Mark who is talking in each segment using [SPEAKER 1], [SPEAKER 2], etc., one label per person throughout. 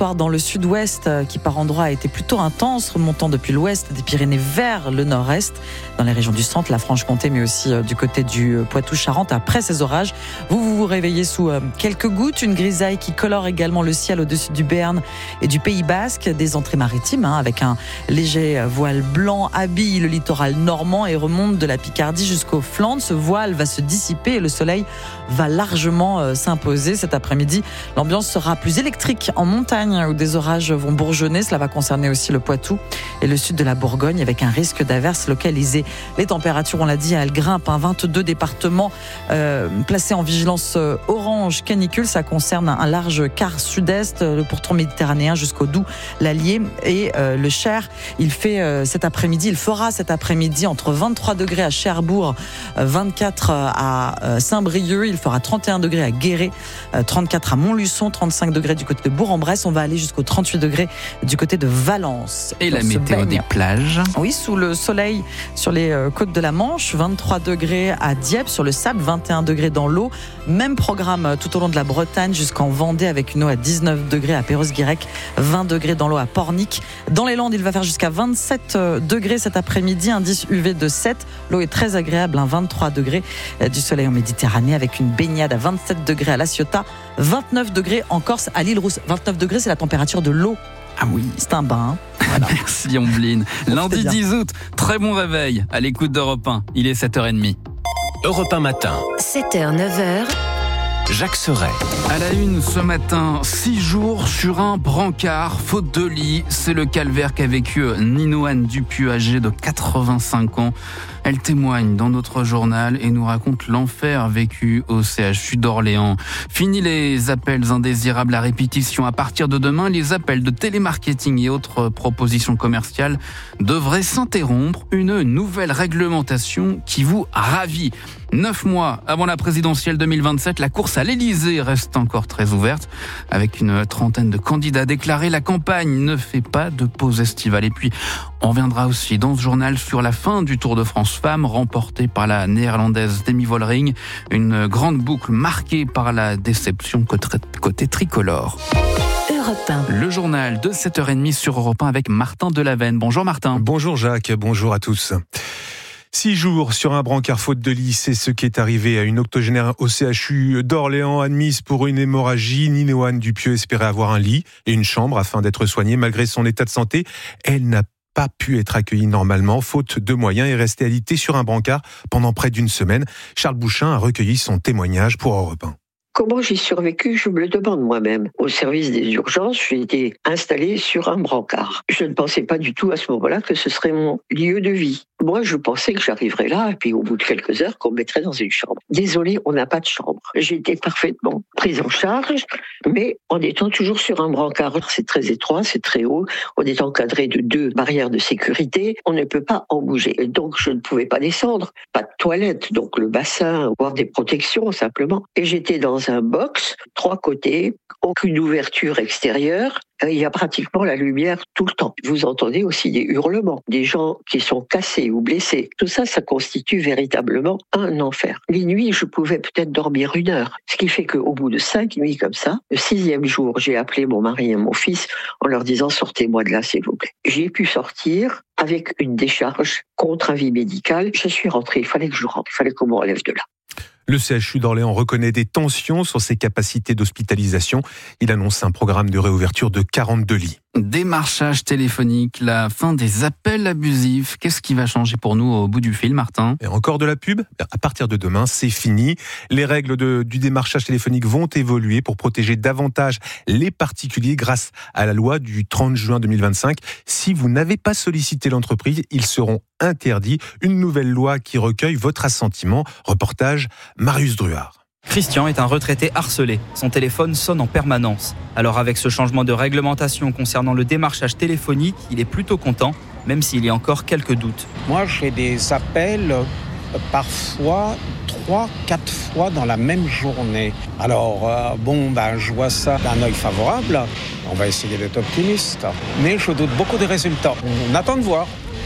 [SPEAKER 1] soir dans le sud-ouest qui par endroits a été plutôt intense, remontant depuis l'ouest des Pyrénées vers le nord-est, dans les régions du centre, la Franche-Comté, mais aussi du côté du Poitou-Charentes. Après ces orages, vous vous réveillez sous quelques gouttes, une grisaille qui colore également le ciel au-dessus du Béarn et du Pays Basque, des entrées maritimes avec un léger voile blanc habille le littoral normand et remonte de la Picardie jusqu'aux Flandres. Ce voile va se dissiper et le soleil va largement s'imposer cet après-midi. L'ambiance sera plus électrique en montagne où des orages vont bourgeonner. Cela va concerner aussi le Poitou et le sud de la Bourgogne avec un risque d'averses localisées. Les températures, on l'a dit, elles grimpent. 22 départements placés en vigilance orange canicule. Ça concerne un large quart sud-est, le pourtour méditerranéen jusqu'au Doubs, l'Allier et le Cher. Il fera cet après-midi entre 23 degrés à Cherbourg, 24 à Saint-Brieuc. Il fera 31 degrés à Guéret, 34 à Montluçon, 35 degrés du côté de Bourg-en-Bresse. On va aller jusqu'aux 38 degrés du côté de Valence.
[SPEAKER 2] Et la météo des plages?
[SPEAKER 1] Oui, sous le soleil sur les côtes de la Manche, 23 degrés à Dieppe, sur le sable, 21 degrés dans l'eau. Même programme tout au long de la Bretagne jusqu'en Vendée avec une eau à 19 degrés à Perros-Guirec, 20 degrés dans l'eau à Pornic. Dans les Landes, il va faire jusqu'à 27 degrés cet après-midi, indice UV de 7. L'eau est très agréable, 23 degrés du soleil en Méditerranée avec une baignade à 27 degrés à La Ciotat, 29 degrés en Corse à l'île Rousse. 29 degrés, c'est la température de l'eau.
[SPEAKER 2] Ah oui,
[SPEAKER 1] c'est un bain. Voilà.
[SPEAKER 2] Merci Ombline. Lundi 10 août, très bon réveil à l'écoute d'Europe 1. Il est 7h30.
[SPEAKER 3] Europe 1 matin.
[SPEAKER 4] 7h, 9h.
[SPEAKER 3] Jacques Serret.
[SPEAKER 2] À la une ce matin, 6 jours sur un brancard, faute de lit. C'est le calvaire qu'a vécu Nino-Anne Dupieux, âgée de 85 ans. Elle témoigne dans notre journal et nous raconte l'enfer vécu au CHU d'Orléans. Fini les appels indésirables à répétition. À partir de demain, les appels de télémarketing et autres propositions commerciales devraient s'interrompre. Une nouvelle réglementation qui vous ravit. 9 mois avant la présidentielle 2027, la course à l'Élysée reste encore très ouverte. Avec une trentaine de candidats déclarés, la campagne ne fait pas de pause estivale. Et puis, on reviendra aussi dans ce journal sur la fin du Tour de France Femmes, remporté par la néerlandaise Demi Vollering. Une grande boucle marquée par la déception côté tricolore.
[SPEAKER 4] Europe 1.
[SPEAKER 2] Le journal de 7h30 sur Europe 1 avec Martin Delavenne. Bonjour Martin.
[SPEAKER 5] Bonjour Jacques, bonjour à tous. 6 jours sur un brancard faute de lit, c'est ce qui est arrivé à une octogénaire au CHU d'Orléans, admise pour une hémorragie. Nino-Anne Dupieux espérait avoir un lit et une chambre afin d'être soignée. Malgré son état de santé, elle n'a pas pu être accueillie normalement, faute de moyens, et restée alitée sur un brancard pendant près d'une semaine. Charles Bouchin a recueilli son témoignage pour Europe 1.
[SPEAKER 6] Comment j'ai survécu, je me le demande moi-même. Au service des urgences, j'ai été installée sur un brancard. Je ne pensais pas du tout à ce moment-là que ce serait mon lieu de vie. Moi, je pensais que j'arriverais là, et puis au bout de quelques heures, qu'on me mettrait dans une chambre. Désolée, on n'a pas de chambre. J'ai été parfaitement prise en charge, mais en étant toujours sur un brancard. C'est très étroit, c'est très haut. On est encadré de 2 barrières de sécurité. On ne peut pas en bouger. Et donc, je ne pouvais pas descendre. Pas de toilette, donc le bassin, voire des protections, simplement. Et j'étais dans un box, 3 côtés, aucune ouverture extérieure. Il y a pratiquement la lumière tout le temps. Vous entendez aussi des hurlements, des gens qui sont cassés ou blessés. Tout ça, ça constitue véritablement un enfer. Les nuits, je pouvais peut-être dormir 1 heure. Ce qui fait qu'au bout de 5 nuits comme ça, le 6e jour, j'ai appelé mon mari et mon fils en leur disant « Sortez-moi de là, s'il vous plaît ». J'ai pu sortir avec une décharge contre avis médical. Je suis rentrée, il fallait que je rentre, il fallait qu'on me relève de là.
[SPEAKER 5] Le CHU d'Orléans reconnaît des tensions sur ses capacités d'hospitalisation. Il annonce un programme de réouverture de 42 lits.
[SPEAKER 2] Démarchage téléphonique, la fin des appels abusifs. Qu'est-ce qui va changer pour nous au bout du fil, Martin ?
[SPEAKER 5] Et encore de la pub ? À partir de demain, c'est fini. Les règles du démarchage téléphonique vont évoluer pour protéger davantage les particuliers grâce à la loi du 30 juin 2025. Si vous n'avez pas sollicité l'entreprise, ils seront interdits. Une nouvelle loi qui recueille votre assentiment. Reportage Marius Druard.
[SPEAKER 7] Christian est un retraité harcelé. Son téléphone sonne en permanence. Alors avec ce changement de réglementation concernant le démarchage téléphonique, il est plutôt content, même s'il y a encore quelques doutes.
[SPEAKER 8] Moi, j'ai des appels parfois 3-4 fois dans la même journée. Alors, je vois ça d'un œil favorable. On va essayer d'être optimiste. Mais je doute beaucoup des résultats. On attend de voir.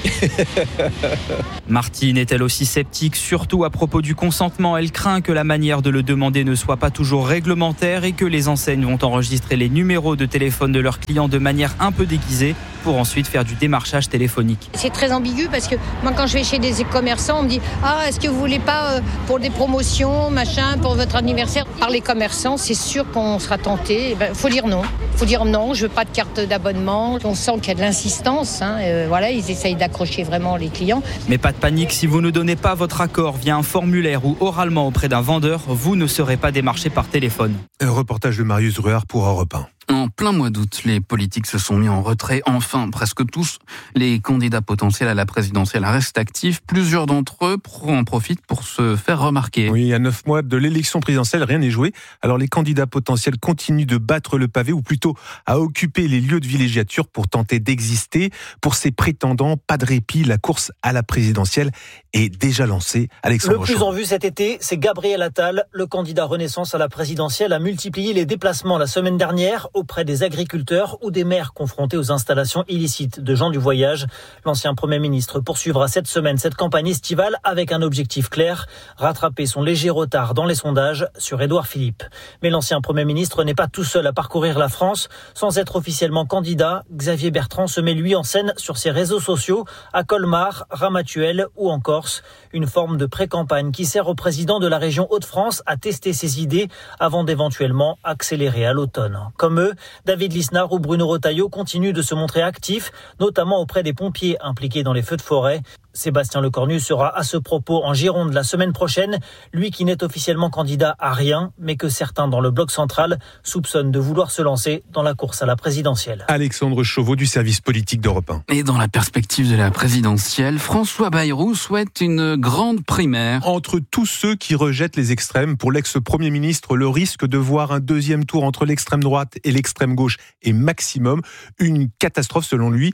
[SPEAKER 7] Martine est elle aussi sceptique, surtout à propos du consentement. Elle craint que la manière de le demander ne soit pas toujours réglementaire et que les enseignes vont enregistrer les numéros de téléphone de leurs clients de manière un peu déguisée pour ensuite faire du démarchage téléphonique.
[SPEAKER 9] C'est très ambigu parce que moi quand je vais chez des commerçants, on me dit « Ah, est-ce que vous voulez pas pour des promotions, machin, pour votre anniversaire ?» Par les commerçants, c'est sûr qu'on sera tenté. Faut dire non. Faut dire non, je veux pas de carte d'abonnement. On sent qu'il y a de l'insistance. Voilà, ils essayent d'accrocher vraiment les clients.
[SPEAKER 7] Mais pas de panique, si vous ne donnez pas votre accord via un formulaire ou oralement auprès d'un vendeur, vous ne serez pas démarché par téléphone.
[SPEAKER 5] Un reportage de Marius Ruard pour Europe 1.
[SPEAKER 2] En plein mois d'août, les politiques se sont mis en retrait. Enfin, presque tous les candidats potentiels à la présidentielle restent actifs. Plusieurs d'entre eux en profitent pour se faire remarquer.
[SPEAKER 5] Oui, à 9 mois de l'élection présidentielle, rien n'est joué. Alors les candidats potentiels continuent de battre le pavé ou plutôt à occuper les lieux de villégiature pour tenter d'exister. Pour ces prétendants, pas de répit. La course à la présidentielle est déjà lancée. Alexandre
[SPEAKER 10] Le plus en vue cet été, c'est Gabriel Attal. Le candidat Renaissance à la présidentielle a multiplié les déplacements la semaine dernière auprès des agriculteurs ou des maires confrontés aux installations illicites de gens du voyage. L'ancien Premier ministre poursuivra cette semaine cette campagne estivale avec un objectif clair, rattraper son léger retard dans les sondages sur Édouard Philippe. Mais l'ancien Premier ministre n'est pas tout seul à parcourir la France. Sans être officiellement candidat, Xavier Bertrand se met lui en scène sur ses réseaux sociaux à Colmar, Ramatuelle ou en Corse. Une forme de pré-campagne qui sert au président de la région Hauts-de-France à tester ses idées avant d'éventuellement accélérer à l'automne. Comme eux, David Lisnard ou Bruno Retailleau continuent de se montrer actifs, notamment auprès des pompiers impliqués dans les feux de forêt. Sébastien Lecornu sera à ce propos en Gironde la semaine prochaine, lui qui n'est officiellement candidat à rien, mais que certains dans le bloc central soupçonnent de vouloir se lancer dans la course à la présidentielle.
[SPEAKER 5] Alexandre Chauveau du service politique d'Europe 1.
[SPEAKER 2] Et dans la perspective de la présidentielle, François Bayrou souhaite une grande primaire.
[SPEAKER 5] Entre tous ceux qui rejettent les extrêmes, pour l'ex-premier ministre, le risque de voir un deuxième tour entre l'extrême droite et l'extrême gauche est maximum. Une catastrophe selon lui,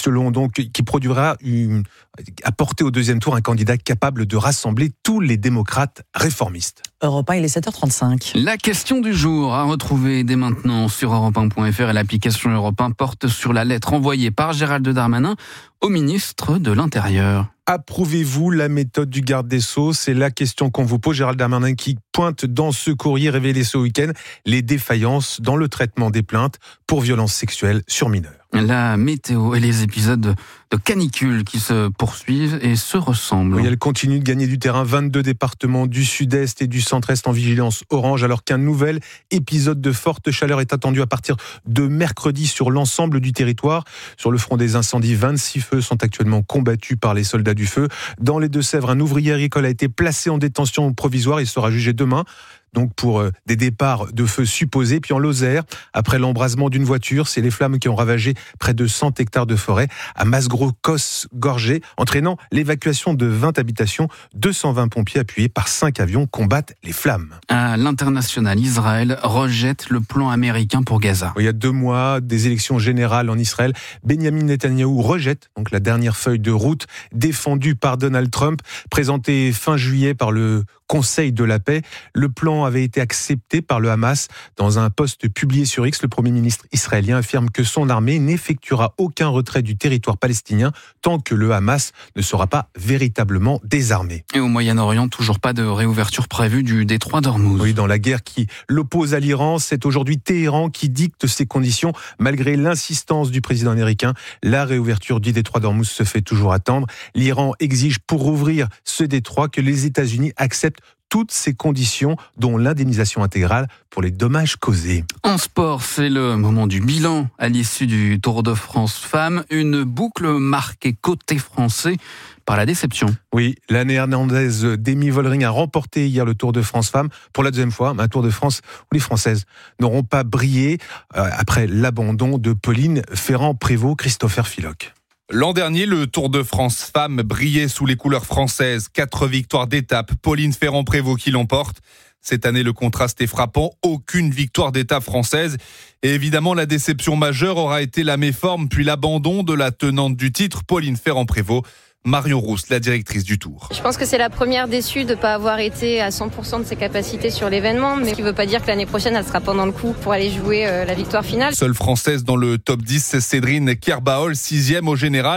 [SPEAKER 5] qui produira apporter au deuxième tour un candidat capable de rassembler tous les démocrates réformistes.
[SPEAKER 1] Europe 1, il est 7h35.
[SPEAKER 2] La question du jour à retrouver dès maintenant sur europe1.fr et l'application Europe 1 porte sur la lettre envoyée par Gérald Darmanin au ministre de l'Intérieur.
[SPEAKER 5] Approuvez-vous la méthode du garde des Sceaux ? C'est la question qu'on vous pose. Gérald Darmanin qui pointe dans ce courrier révélé ce week-end les défaillances dans le traitement des plaintes pour violences sexuelles sur mineurs.
[SPEAKER 2] La météo et les épisodes de canicule qui se poursuivent et se ressemblent.
[SPEAKER 5] Oui, elle continue de gagner du terrain. 22 départements du sud-est et du centre-est en vigilance orange, alors qu'un nouvel épisode de forte chaleur est attendu à partir de mercredi sur l'ensemble du territoire. Sur le front des incendies, 26 feux sont actuellement combattus par les soldats du feu. Dans les Deux-Sèvres, un ouvrier agricole a été placé en détention provisoire. Il sera jugé demain. Donc pour des départs de feu supposés. Puis en Lozère, après l'embrasement d'une voiture, c'est les flammes qui ont ravagé près de 100 hectares de forêt à Masgros-Cos-Gorgé, entraînant l'évacuation de 20 habitations. 220 pompiers appuyés par 5 avions combattent les flammes.
[SPEAKER 2] À l'international, Israël rejette le plan américain pour Gaza.
[SPEAKER 5] Il y a 2 mois, des élections générales en Israël. Benjamin Netanyahou rejette donc la dernière feuille de route défendue par Donald Trump, présentée fin juillet par le Conseil de la paix. Le plan avait été accepté par le Hamas. Dans un post publié sur X, le Premier ministre israélien affirme que son armée n'effectuera aucun retrait du territoire palestinien tant que le Hamas ne sera pas véritablement désarmé.
[SPEAKER 2] Et au Moyen-Orient, toujours pas de réouverture prévue du détroit d'Ormuz.
[SPEAKER 5] Oui, dans la guerre qui l'oppose à l'Iran, c'est aujourd'hui Téhéran qui dicte ses conditions. Malgré l'insistance du président américain, la réouverture du détroit d'Ormuz se fait toujours attendre. L'Iran exige pour ouvrir ce détroit que les États-Unis acceptent toutes ces conditions, dont l'indemnisation intégrale pour les dommages causés.
[SPEAKER 2] En sport, c'est le moment du bilan à l'issue du Tour de France Femmes. Une boucle marquée côté français par la déception.
[SPEAKER 5] Oui, la néerlandaise Demi Vollering a remporté hier le Tour de France Femmes pour la deuxième fois, un Tour de France où les Françaises n'auront pas brillé après l'abandon de Pauline Ferrand-Prévot, Christopher Philoc.
[SPEAKER 11] L'an dernier, le Tour de France Femmes brillait sous les couleurs françaises. 4 victoires d'étape, Pauline Ferrand-Prévot qui l'emporte. Cette année, le contraste est frappant. Aucune victoire d'étape française. Et évidemment, la déception majeure aura été la méforme puis l'abandon de la tenante du titre, Pauline Ferrand-Prévot. Marion Rousse, la directrice du Tour.
[SPEAKER 12] Je pense que c'est la première déçue de ne pas avoir été à 100% de ses capacités sur l'événement, mais ce qui ne veut pas dire que l'année prochaine, elle sera pas dans le coup pour aller jouer la victoire finale.
[SPEAKER 11] Seule française dans le top 10, Cédrine Kerbaol, 6e au général.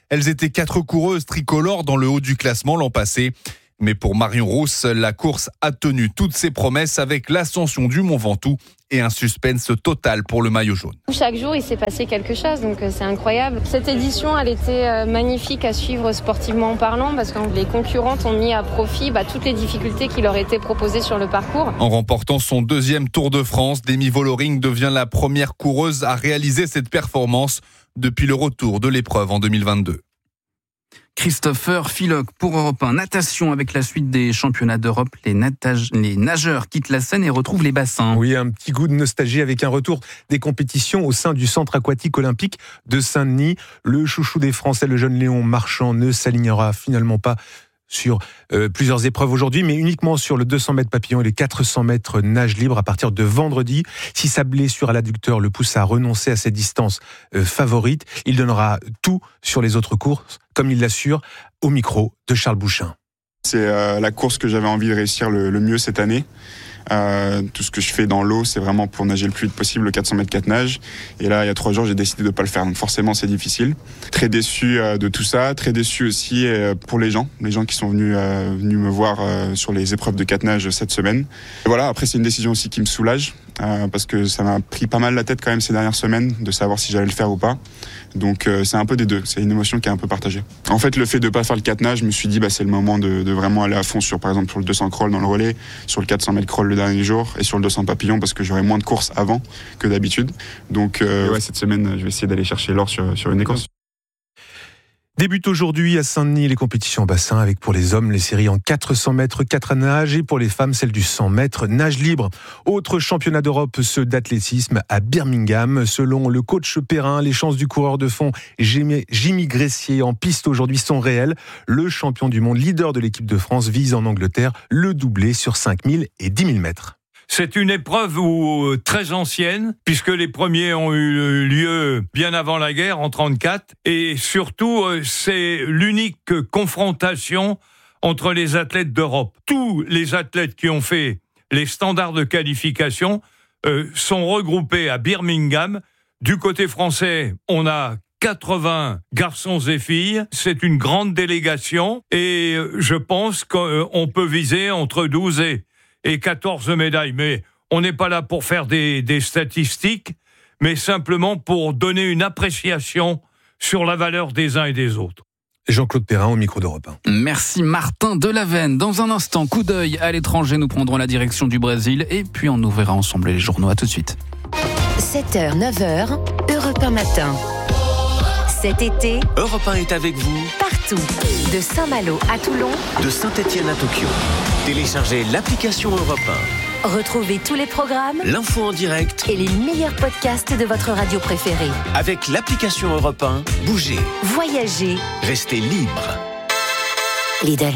[SPEAKER 11] Elles étaient 4 coureuses tricolores dans le haut du classement l'an passé. Mais pour Marion Rousse, la course a tenu toutes ses promesses avec l'ascension du Mont Ventoux et un suspense total pour le maillot jaune.
[SPEAKER 12] Chaque jour, il s'est passé quelque chose, donc c'est incroyable. Cette édition, elle était magnifique à suivre sportivement parlant parce que les concurrentes ont mis à profit toutes les difficultés qui leur étaient proposées sur le parcours.
[SPEAKER 11] En remportant son 2e Tour de France, Demi Vollering devient la première coureuse à réaliser cette performance depuis le retour de l'épreuve en 2022.
[SPEAKER 2] Christopher Filoc pour Europe 1. Natation avec la suite des championnats d'Europe. Les nageurs quittent la Seine et retrouvent les bassins.
[SPEAKER 5] Oui, un petit goût de nostalgie avec un retour des compétitions au sein du centre aquatique olympique de Saint-Denis. Le chouchou des Français, le jeune Léon Marchand, ne s'alignera finalement pas sur plusieurs épreuves aujourd'hui, mais uniquement sur le 200 mètres papillon et les 400 mètres nage libre à partir de vendredi. Si sa blessure à l'adducteur le pousse à renoncer à ses distances favorites, il donnera tout sur les autres courses, comme il l'assure au micro de Charles Bouchin.
[SPEAKER 13] C'est la course que j'avais envie de réussir le mieux cette année. Tout ce que je fais dans l'eau, c'est vraiment pour nager le plus vite possible, le 400 mètres 4 nages. Et là, il y a 3 jours, j'ai décidé de ne pas le faire. Donc forcément, c'est difficile. Très déçu de tout ça. Très déçu aussi pour les gens qui sont venus me voir sur les épreuves de 4 nages cette semaine. Et voilà, après, c'est une décision aussi qui me soulage. Parce que ça m'a pris pas mal la tête quand même ces dernières semaines de savoir si j'allais le faire ou pas. Donc c'est un peu des deux, c'est une émotion qui est un peu partagée. En fait, le fait de ne pas faire le 4 nages, je me suis dit c'est le moment de vraiment aller à fond par exemple sur le 200 crawl dans le relais, sur le 400 mètres crawl le dernier jour et sur le 200 papillon parce que j'aurai moins de courses avant que d'habitude. Donc cette semaine, je vais essayer d'aller chercher l'or sur une des courses.
[SPEAKER 5] Débute aujourd'hui à Saint-Denis les compétitions en bassin avec pour les hommes les séries en 400 mètres 4 à nage et pour les femmes celle du 100 mètres nage libre. Autre championnat d'Europe, ceux d'athlétisme à Birmingham. Selon le coach Perrin, les chances du coureur de fond Jimmy Gressier en piste aujourd'hui sont réelles. Le champion du monde, leader de l'équipe de France, vise en Angleterre le doublé sur 5000 et 10 000 mètres.
[SPEAKER 14] C'est une épreuve très ancienne, puisque les premiers ont eu lieu bien avant la guerre, en 1934. Et surtout, c'est l'unique confrontation entre les athlètes d'Europe. Tous les athlètes qui ont fait les standards de qualification sont regroupés à Birmingham. Du côté français, on a 80 garçons et filles. C'est une grande délégation. Et je pense qu'on peut viser entre 12 et 14 médailles. Mais on n'est pas là pour faire des statistiques, mais simplement pour donner une appréciation sur la valeur des uns et des autres.
[SPEAKER 5] Jean-Claude Perrin au micro d'Europe 1.
[SPEAKER 2] Merci Martin Delavenne. Dans un instant, coup d'œil à l'étranger, nous prendrons la direction du Brésil et puis on ouvrira ensemble les journaux. À tout de suite.
[SPEAKER 4] 7h, 9h, Europe 1 matin. Cet été,
[SPEAKER 3] Europe 1 est avec vous
[SPEAKER 4] partout. De Saint-Malo à Toulon,
[SPEAKER 3] de Saint-Étienne à Tokyo. Téléchargez l'application Europe 1.
[SPEAKER 4] Retrouvez tous les programmes,
[SPEAKER 3] l'info en direct
[SPEAKER 4] et les meilleurs podcasts de votre radio préférée.
[SPEAKER 3] Avec l'application Europe 1, bougez,
[SPEAKER 4] voyagez,
[SPEAKER 3] restez libre.
[SPEAKER 4] Lidl.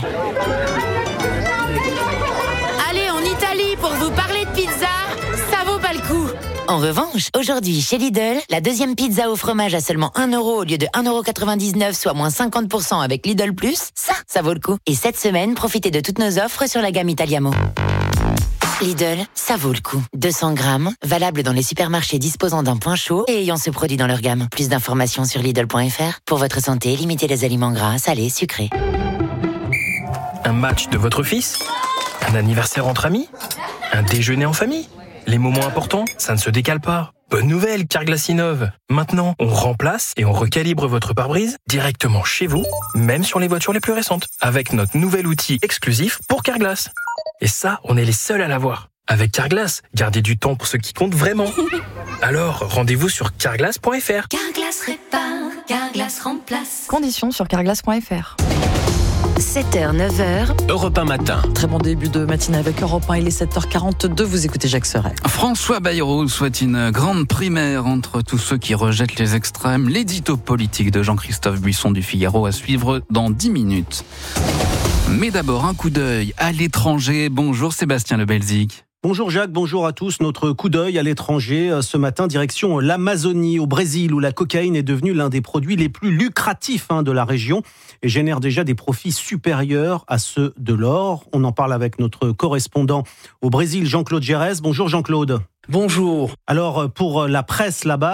[SPEAKER 15] Allez en Italie pour vous parler de pizza, ça vaut pas le coup.
[SPEAKER 16] En revanche, aujourd'hui, chez Lidl, la deuxième pizza au fromage à seulement 1 € au lieu de 1,99 €, soit moins 50% avec Lidl Plus, ça vaut le coup. Et cette semaine, profitez de toutes nos offres sur la gamme Italiamo. Lidl, ça vaut le coup. 200 grammes, valable dans les supermarchés disposant d'un point chaud et ayant ce produit dans leur gamme. Plus d'informations sur Lidl.fr. Pour votre santé, limitez les aliments gras, salés, sucrés.
[SPEAKER 17] Un match de votre fils ? Un anniversaire entre amis ? Un déjeuner en famille ? Les moments importants, ça ne se décale pas. Bonne nouvelle, Carglass innove. Maintenant, on remplace et on recalibre votre pare-brise directement chez vous, même sur les voitures les plus récentes, avec notre nouvel outil exclusif pour Carglass. Et ça, on est les seuls à l'avoir. Avec Carglass, gardez du temps pour ce qui compte vraiment. Alors, rendez-vous sur carglass.fr.
[SPEAKER 15] Carglass répare, Carglass remplace.
[SPEAKER 1] Conditions sur carglass.fr.
[SPEAKER 4] 7h, 9h,
[SPEAKER 3] Europe 1 matin.
[SPEAKER 1] Très bon début de matinée avec Europe 1, il est 7h42, vous écoutez Jacques Serret.
[SPEAKER 2] François Bayrou souhaite une grande primaire entre tous ceux qui rejettent les extrêmes. L'édito politique de Jean-Christophe Buisson du Figaro à suivre dans 10 minutes. Mais d'abord, un coup d'œil à l'étranger. Bonjour Sébastien Le Belzic.
[SPEAKER 18] Bonjour Jacques, bonjour à tous. Notre coup d'œil à l'étranger ce matin, direction l'Amazonie, au Brésil, où la cocaïne est devenue l'un des produits les plus lucratifs de la région et génère déjà des profits supérieurs à ceux de l'or. On en parle avec notre correspondant au Brésil, Jean-Claude Gérès. Bonjour Jean-Claude.
[SPEAKER 19] Bonjour.
[SPEAKER 18] Alors, pour la presse là-bas,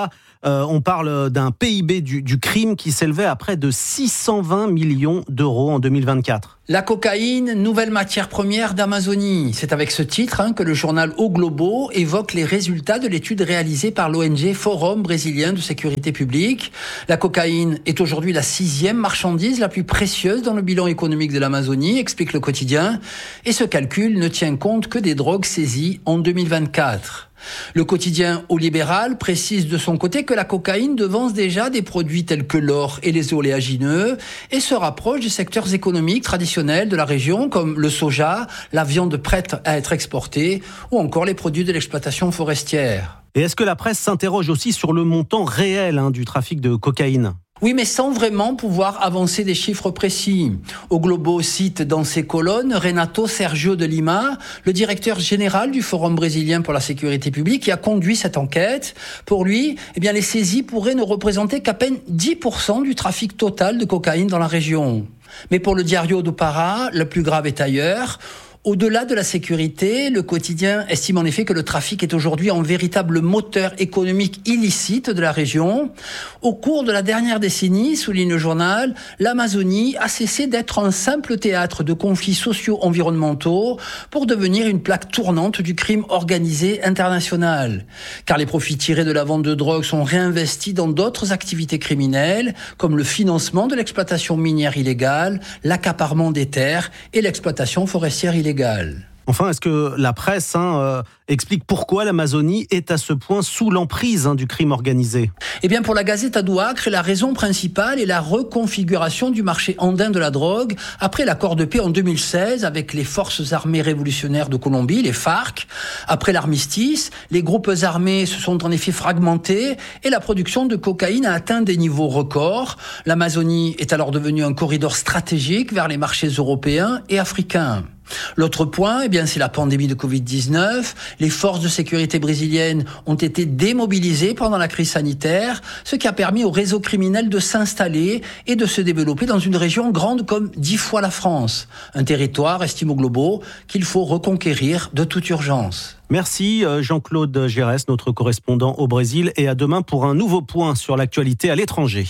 [SPEAKER 18] On parle d'un PIB du crime qui s'élevait à près de 620 millions d'euros en 2024.
[SPEAKER 19] La cocaïne, nouvelle matière première d'Amazonie. C'est avec ce titre que le journal O Globo évoque les résultats de l'étude réalisée par l'ONG Forum brésilien de sécurité publique. La cocaïne est aujourd'hui la 6e marchandise la plus précieuse dans le bilan économique de l'Amazonie, explique le quotidien. Et ce calcul ne tient compte que des drogues saisies en 2024. Le quotidien Au Libéral précise de son côté que la cocaïne devance déjà des produits tels que l'or et les oléagineux et se rapproche des secteurs économiques traditionnels de la région comme le soja, la viande prête à être exportée ou encore les produits de l'exploitation forestière.
[SPEAKER 18] Et est-ce que la presse s'interroge aussi sur le montant réel du trafic de cocaïne ?
[SPEAKER 19] Oui, mais sans vraiment pouvoir avancer des chiffres précis. O Globo cite dans ses colonnes Renato Sergio de Lima, le directeur général du Forum brésilien pour la sécurité publique, qui a conduit cette enquête. Pour lui, les saisies pourraient ne représenter qu'à peine 10% du trafic total de cocaïne dans la région. Mais pour le Diario do Pará, le plus grave est ailleurs. Au-delà de la sécurité, le quotidien estime en effet que le trafic est aujourd'hui un véritable moteur économique illicite de la région. Au cours de la dernière décennie, souligne le journal, l'Amazonie a cessé d'être un simple théâtre de conflits socio-environnementaux pour devenir une plaque tournante du crime organisé international. Car les profits tirés de la vente de drogue sont réinvestis dans d'autres activités criminelles, comme le financement de l'exploitation minière illégale, l'accaparement des terres et l'exploitation forestière illégale.
[SPEAKER 18] Enfin, est-ce que la presse explique pourquoi l'Amazonie est à ce point sous l'emprise du crime organisé ?
[SPEAKER 19] Pour la Gazeta do Acre, la raison principale est la reconfiguration du marché andin de la drogue après l'accord de paix en 2016 avec les forces armées révolutionnaires de Colombie, les FARC. Après l'armistice, les groupes armés se sont en effet fragmentés et la production de cocaïne a atteint des niveaux records. L'Amazonie est alors devenue un corridor stratégique vers les marchés européens et africains. L'autre point, c'est la pandémie de Covid-19. Les forces de sécurité brésiliennes ont été démobilisées pendant la crise sanitaire, ce qui a permis au réseau criminel de s'installer et de se développer dans une région grande comme 10 fois la France. Un territoire, estime Au Globo, qu'il faut reconquérir de toute urgence.
[SPEAKER 18] Merci Jean-Claude Gérès, notre correspondant au Brésil, et à demain pour un nouveau point sur l'actualité à l'étranger.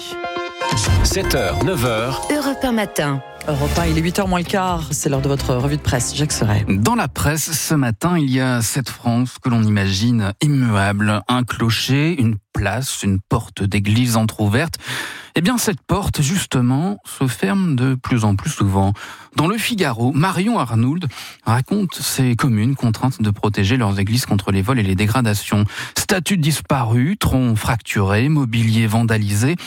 [SPEAKER 3] 7h, 9h.
[SPEAKER 4] Europe 1 matin.
[SPEAKER 1] Europe 1, il est 8h moins le quart, c'est l'heure de votre revue de presse. Jacques Serret.
[SPEAKER 2] Dans la presse, ce matin, il y a cette France que l'on imagine immuable. Un clocher, une place, une porte d'église entrouverte. Cette porte, justement, se ferme de plus en plus souvent. Dans le Figaro, Marion Arnould raconte ces communes contraintes de protéger leurs églises contre les vols et les dégradations. Statues disparues, troncs fracturés, mobilier vandalisé.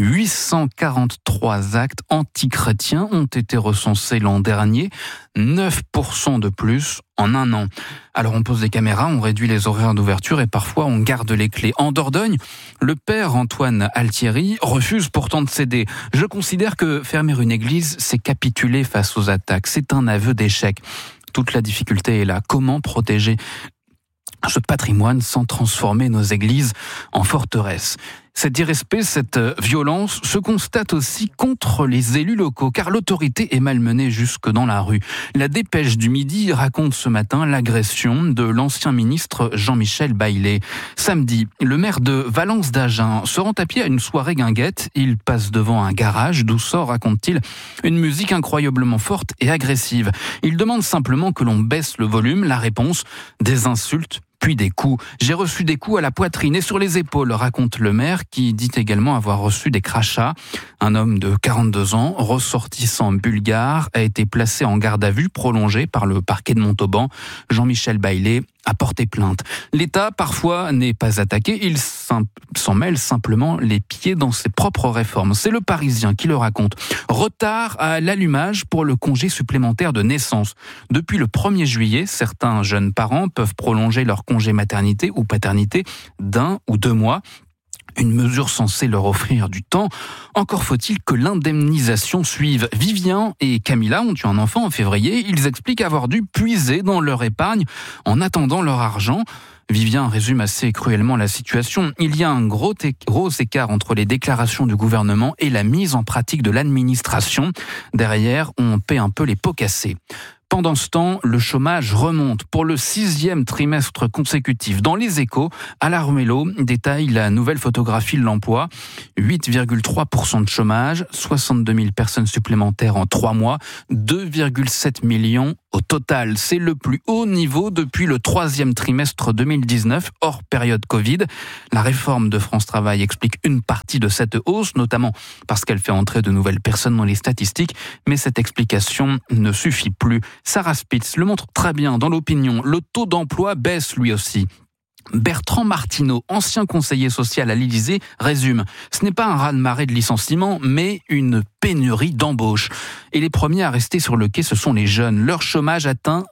[SPEAKER 2] 843 actes antichrétiens ont été recensés l'an dernier, 9% de plus en un an. Alors on pose des caméras, on réduit les horaires d'ouverture et parfois on garde les clés. En Dordogne, le père Antoine Altieri refuse pourtant de céder. Je considère que fermer une église, c'est capituler face aux attaques. C'est un aveu d'échec. Toute la difficulté est là. Comment protéger ce patrimoine sans transformer nos églises en forteresses? Cet irrespect, cette violence se constate aussi contre les élus locaux, car l'autorité est malmenée jusque dans la rue. La Dépêche du Midi raconte ce matin l'agression de l'ancien ministre Jean-Michel Baillet. Samedi, le maire de Valence d'Agen se rend à pied à une soirée guinguette. Il passe devant un garage, d'où sort, raconte-t-il, une musique incroyablement forte et agressive. Il demande simplement que l'on baisse le volume. La réponse, des insultes, puis des coups. J'ai reçu des coups à la poitrine et sur les épaules, raconte le maire, qui dit également avoir reçu des crachats. Un homme de 42 ans, ressortissant bulgare, a été placé en garde à vue prolongée par le parquet de Montauban. Jean-Michel Baillet a porté plainte. L'État, parfois, n'est pas attaqué. Il s'en mêle simplement les pieds dans ses propres réformes. C'est le Parisien qui le raconte. Retard à l'allumage pour le congé supplémentaire de naissance. Depuis le 1er juillet, certains jeunes parents peuvent prolonger leur congé maternité ou paternité d'1 ou 2 mois. Une mesure censée leur offrir du temps. Encore faut-il que l'indemnisation suive. Vivien et Camilla ont eu un enfant en février. Ils expliquent avoir dû puiser dans leur épargne en attendant leur argent. Vivien résume assez cruellement la situation. Il y a un gros écart entre les déclarations du gouvernement et la mise en pratique de l'administration. Derrière, on paie un peu les pots cassés. Pendant ce temps, le chômage remonte pour le 6e trimestre consécutif. Dans les Échos, Alain Romello détaille la nouvelle photographie de l'emploi. 8,3% de chômage, 62 000 personnes supplémentaires en 3 mois, 2,7 millions au total. C'est le plus haut niveau depuis le 3e trimestre 2019, hors période Covid. La réforme de France Travail explique une partie de cette hausse, notamment parce qu'elle fait entrer de nouvelles personnes dans les statistiques, mais cette explication ne suffit plus. Sarah Spitz le montre très bien dans l'opinion. Le taux d'emploi baisse lui aussi. Bertrand Martineau, ancien conseiller social à l'Élysée, résume « Ce n'est pas un raz-de-marée de licenciements, mais une pénurie d'embauches. Et les premiers à rester sur le quai, ce sont les jeunes. Leur chômage atteint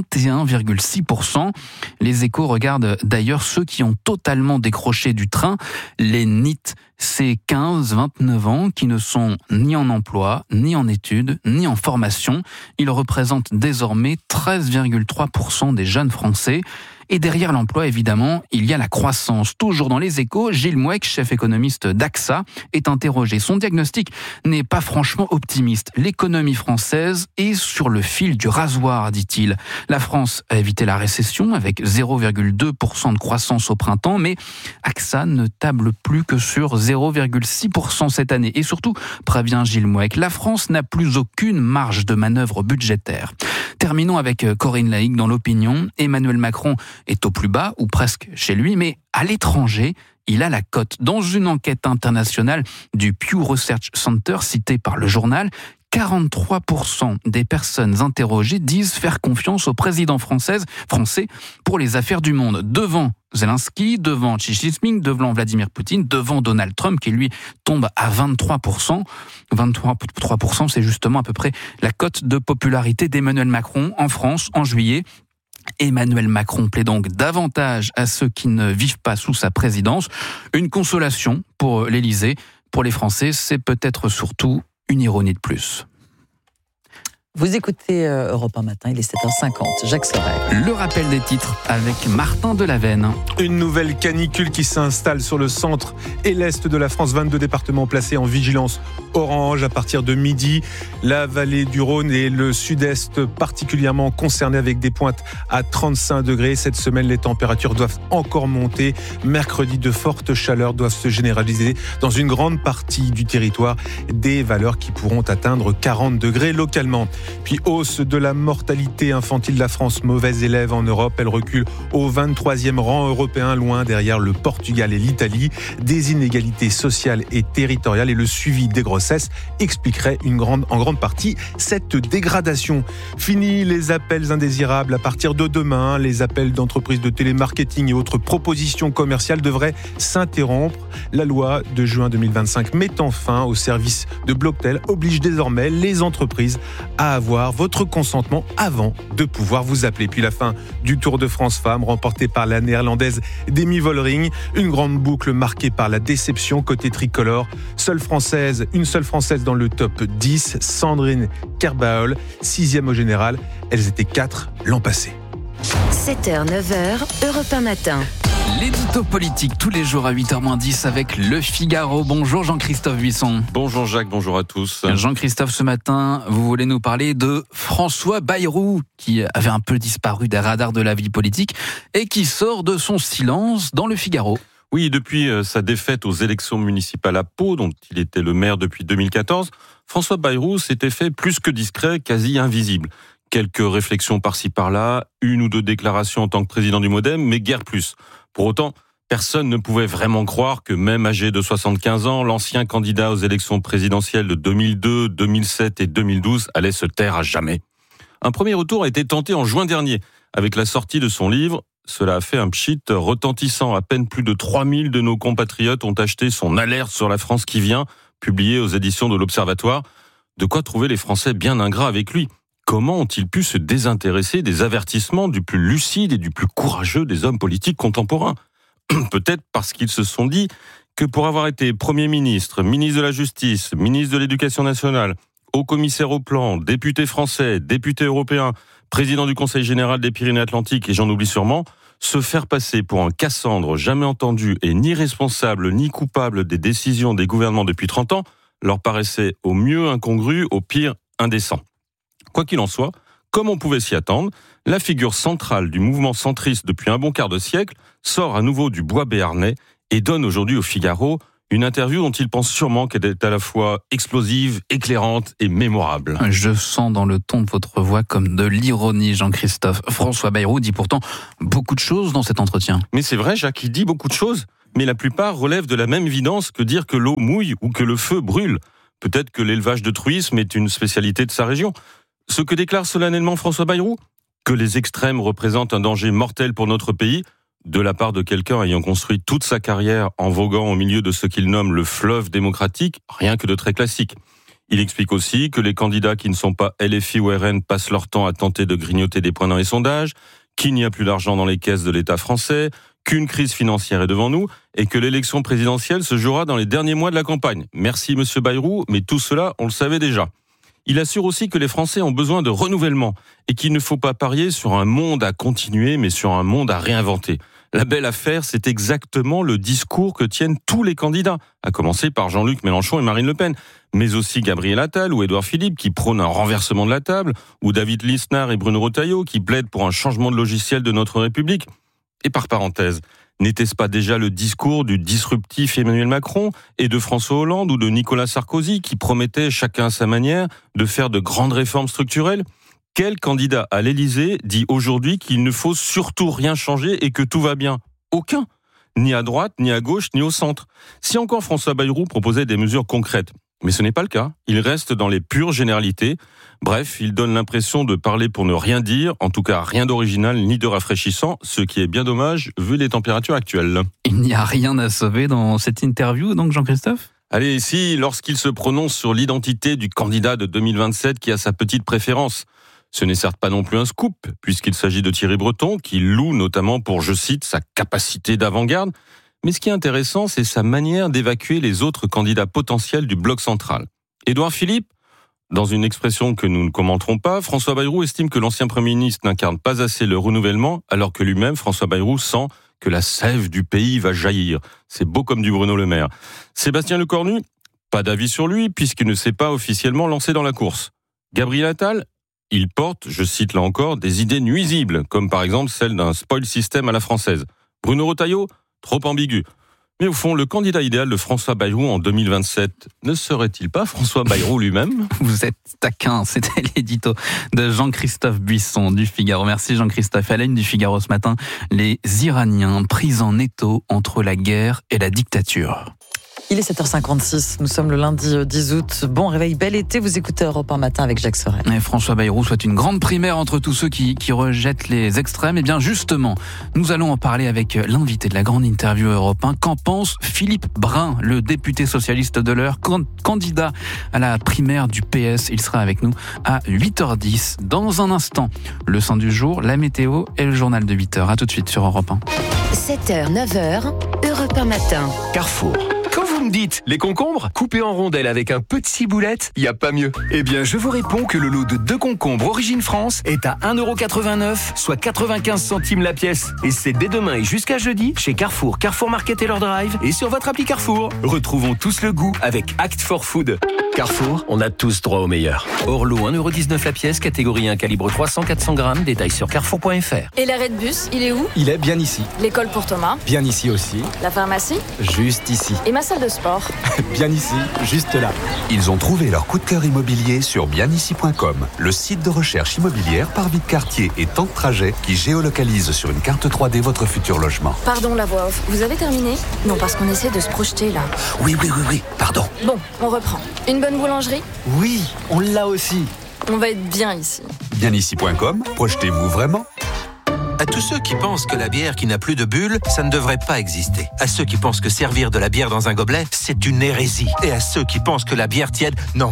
[SPEAKER 2] 21,6%. Les Échos regardent d'ailleurs ceux qui ont totalement décroché du train, les NEET, ces 15-29 ans qui ne sont ni en emploi, ni en études, ni en formation. Ils représentent désormais 13,3% des jeunes Français. Et derrière l'emploi, évidemment, il y a la croissance. Toujours dans les Échos, Gilles Mouek, chef économiste d'AXA, est interrogé. Son diagnostic n'est pas franchement optimiste. L'économie française est sur le fil du rasoir, dit-il. La France a évité la récession avec 0,2% de croissance au printemps, mais AXA ne table plus que sur 0,6% cette année. Et surtout, prévient Gilles Mouek, la France n'a plus aucune marge de manœuvre budgétaire. Terminons avec Corinne Laïc dans l'opinion. Emmanuel Macron est au plus bas, ou presque chez lui, mais à l'étranger, il a la cote. Dans une enquête internationale du Pew Research Center citée par le journal, 43% des personnes interrogées disent faire confiance au président français pour les affaires du monde. Devant Zelensky, devant Xi Jinping, devant Vladimir Poutine, devant Donald Trump qui lui tombe à 23%. 23%, c'est justement à peu près la cote de popularité d'Emmanuel Macron en France en juillet. Emmanuel Macron plaît donc davantage à ceux qui ne vivent pas sous sa présidence. Une consolation pour l'Élysée. Pour les Français, c'est peut-être surtout une ironie de plus.
[SPEAKER 1] Vous écoutez Europe 1 Matin, il est 7h50. Jacques Sorel.
[SPEAKER 2] Le rappel des titres avec Martin Delavenne.
[SPEAKER 5] Une nouvelle canicule qui s'installe sur le centre et l'est de la France. 22 départements placés en vigilance orange à partir de midi. La vallée du Rhône et le sud-est particulièrement concernés avec des pointes à 35 degrés. Cette semaine, les températures doivent encore monter. Mercredi, de fortes chaleurs doivent se généraliser dans une grande partie du territoire. Des valeurs qui pourront atteindre 40 degrés localement. Puis hausse de la mortalité infantile. La France, mauvaise élève en Europe, elle recule au 23e rang européen, loin derrière le Portugal et l'Italie. Des inégalités sociales et territoriales et le suivi des grossesses expliquerait en grande partie cette dégradation. Fini les appels indésirables. À partir de demain, les appels d'entreprises de télémarketing et autres propositions commerciales devraient s'interrompre. La loi de juin 2025 mettant fin au service de Blocktel oblige désormais les entreprises à avoir votre consentement avant de pouvoir vous appeler. Puis la fin du Tour de France Femmes remporté par la néerlandaise Demi Vollering. Une grande boucle marquée par la déception côté tricolore. Une seule française dans le top 10, Sandrine Kerbaol, 6e au général. Elles étaient 4 l'an passé.
[SPEAKER 4] 7h, 9h, Europe 1 Matin.
[SPEAKER 2] L'édito politique tous les jours à 8h-10 avec Le Figaro. Bonjour Jean-Christophe Buisson.
[SPEAKER 20] Bonjour Jacques, bonjour à tous.
[SPEAKER 2] Jean-Christophe, ce matin, vous voulez nous parler de François Bayrou, qui avait un peu disparu des radars de la vie politique et qui sort de son silence dans Le Figaro.
[SPEAKER 20] Oui, depuis sa défaite aux élections municipales à Pau, dont il était le maire depuis 2014, François Bayrou s'était fait plus que discret, quasi invisible. Quelques réflexions par-ci par-là, une ou deux déclarations en tant que président du MoDem, mais guère plus. Pour autant, personne ne pouvait vraiment croire que même âgé de 75 ans, l'ancien candidat aux élections présidentielles de 2002, 2007 et 2012 allait se taire à jamais. Un premier retour a été tenté en juin dernier, avec la sortie de son livre. Cela a fait un pchit retentissant. À peine plus de 3000 de nos compatriotes ont acheté son alerte sur la France qui vient, publié aux éditions de l'Observatoire. De quoi trouver les Français bien ingrats avec lui. Comment ont-ils pu se désintéresser des avertissements du plus lucide et du plus courageux des hommes politiques contemporains ? Peut-être parce qu'ils se sont dit que pour avoir été Premier ministre, ministre de la Justice, ministre de l'Éducation nationale, haut-commissaire au plan, député français, député européen, président du Conseil général des Pyrénées-Atlantiques, et j'en oublie sûrement, se faire passer pour un Cassandre jamais entendu et ni responsable ni coupable des décisions des gouvernements depuis 30 ans leur paraissait au mieux incongru, au pire indécent. Quoi qu'il en soit, Comme on pouvait s'y attendre, la figure centrale du mouvement centriste depuis un bon quart de siècle sort à nouveau du bois béarnais et donne aujourd'hui au Figaro une interview dont il pense sûrement qu'elle est à la fois explosive, éclairante et mémorable.
[SPEAKER 2] Je sens dans le ton de votre voix comme de l'ironie, Jean-Christophe. François Bayrou dit pourtant beaucoup de choses dans cet entretien.
[SPEAKER 20] Mais c'est vrai, Jacques, il dit beaucoup de choses, mais la plupart relèvent de la même évidence que dire que l'eau mouille ou que le feu brûle. Peut-être que l'élevage de truisme est une spécialité de sa région. Ce que déclare solennellement François Bayrou, que les extrêmes représentent un danger mortel pour notre pays, de la part de quelqu'un ayant construit toute sa carrière en voguant au milieu de ce qu'il nomme le fleuve démocratique, rien que de très classique. Il explique aussi que les candidats qui ne sont pas LFI ou RN passent leur temps à tenter de grignoter des points dans les sondages, qu'il n'y a plus d'argent dans les caisses de l'État français, qu'une crise financière est devant nous et que l'élection présidentielle se jouera dans les derniers mois de la campagne. Merci Monsieur Bayrou, mais tout cela, on le savait déjà. Il assure aussi que les Français ont besoin de renouvellement et qu'il ne faut pas parier sur un monde à continuer, mais sur un monde à réinventer. La belle affaire, c'est exactement le discours que tiennent tous les candidats, à commencer par Jean-Luc Mélenchon et Marine Le Pen, mais aussi Gabriel Attal ou Édouard Philippe qui prônent un renversement de la table, ou David Lisnard et Bruno Retailleau qui plaident pour un changement de logiciel de notre République. Et par parenthèse, n'était-ce pas déjà le discours du disruptif Emmanuel Macron et de François Hollande ou de Nicolas Sarkozy qui promettaient chacun à sa manière de faire de grandes réformes structurelles ? Quel candidat à l'Élysée dit aujourd'hui qu'il ne faut surtout rien changer et que tout va bien ? Aucun. Ni à droite, ni à gauche, ni au centre. Si encore François Bayrou proposait des mesures concrètes, mais ce n'est pas le cas. Il reste dans les pures généralités. Bref, il donne l'impression de parler pour ne rien dire, en tout cas rien d'original ni de rafraîchissant, ce qui est bien dommage vu les températures actuelles.
[SPEAKER 2] Il n'y a rien à sauver dans cette interview, donc Jean-Christophe ?
[SPEAKER 20] Allez, ici, lorsqu'il se prononce sur l'identité du candidat de 2027 qui a sa petite préférence. Ce n'est certes pas non plus un scoop, puisqu'il s'agit de Thierry Breton, qui loue notamment pour, je cite, sa capacité d'avant-garde. Mais ce qui est intéressant, c'est sa manière d'évacuer les autres candidats potentiels du bloc central. Édouard Philippe, dans une expression que nous ne commenterons pas, François Bayrou estime que l'ancien Premier ministre n'incarne pas assez le renouvellement, alors que lui-même, François Bayrou, sent que la sève du pays va jaillir. C'est beau comme du Bruno Le Maire. Sébastien Lecornu, pas d'avis sur lui, puisqu'il ne s'est pas officiellement lancé dans la course. Gabriel Attal, il porte, je cite là encore, des idées nuisibles, comme par exemple celle d'un spoil system à la française. Bruno Retailleau, trop ambigu. Mais au fond, le candidat idéal de François Bayrou en 2027, ne serait-il pas François Bayrou lui-même ?
[SPEAKER 2] Vous êtes taquin, c'était l'édito de Jean-Christophe Buisson du Figaro. Merci Jean-Christophe. À la une du Figaro ce matin, les Iraniens pris en étau entre la guerre et la dictature.
[SPEAKER 1] Il est 7h56, nous sommes le lundi 10 août. Bon réveil, bel été, vous écoutez Europe 1 matin avec Jacques Sorel.
[SPEAKER 2] Et François Bayrou souhaite une grande primaire entre tous ceux qui rejettent les extrêmes. Et bien justement, nous allons en parler avec l'invité de la grande interview Europe 1. Qu'en pense Philippe Brun, le député socialiste de l'heure, candidat à la primaire du PS. Il sera avec nous à 8h10. Dans un instant, le son du jour, la météo et le journal de 8h. À tout de suite sur Europe 1.
[SPEAKER 4] 7h, 9h, Europe 1 matin.
[SPEAKER 21] Carrefour. Quand vous me dites les concombres, coupés en rondelles avec un peu de ciboulette, il n'y a pas mieux. Eh bien, je vous réponds que le lot de 2 concombres Origine France est à 1,89€, soit 95 centimes la pièce. Et c'est dès demain et jusqu'à jeudi chez Carrefour, Carrefour Market et leur Drive et sur votre appli Carrefour. Retrouvons tous le goût avec Act for Food. Carrefour, on a tous droit au meilleur. Orlo, 1,19€ la pièce, catégorie 1, calibre 300-400 grammes, détails sur carrefour.fr.
[SPEAKER 22] Et l'arrêt de bus, il est où ?
[SPEAKER 23] Il est bien ici.
[SPEAKER 22] L'école pour Thomas ?
[SPEAKER 23] Bien ici aussi.
[SPEAKER 22] La pharmacie ?
[SPEAKER 23] Juste ici.
[SPEAKER 22] Et ma salle de sport ?
[SPEAKER 23] Bien ici, juste là.
[SPEAKER 24] Ils ont trouvé leur coup de cœur immobilier sur bienici.com, le site de recherche immobilière par vie de quartier et temps de trajet qui géolocalise sur une carte 3D votre futur logement.
[SPEAKER 22] Pardon la voix off, vous avez terminé ? Non, parce qu'on essaie de se projeter là.
[SPEAKER 24] Oui, pardon.
[SPEAKER 22] Bon, on reprend. Une bonne boulangerie ?
[SPEAKER 23] Oui, on l'a aussi.
[SPEAKER 22] On va être bien ici.
[SPEAKER 24] Bienici.com, projetez-vous vraiment ?
[SPEAKER 25] À tous ceux qui pensent que la bière qui n'a plus de bulles, ça ne devrait pas exister. À ceux qui pensent que servir de la bière dans un gobelet, c'est une hérésie. Et à ceux qui pensent que la bière tiède, non,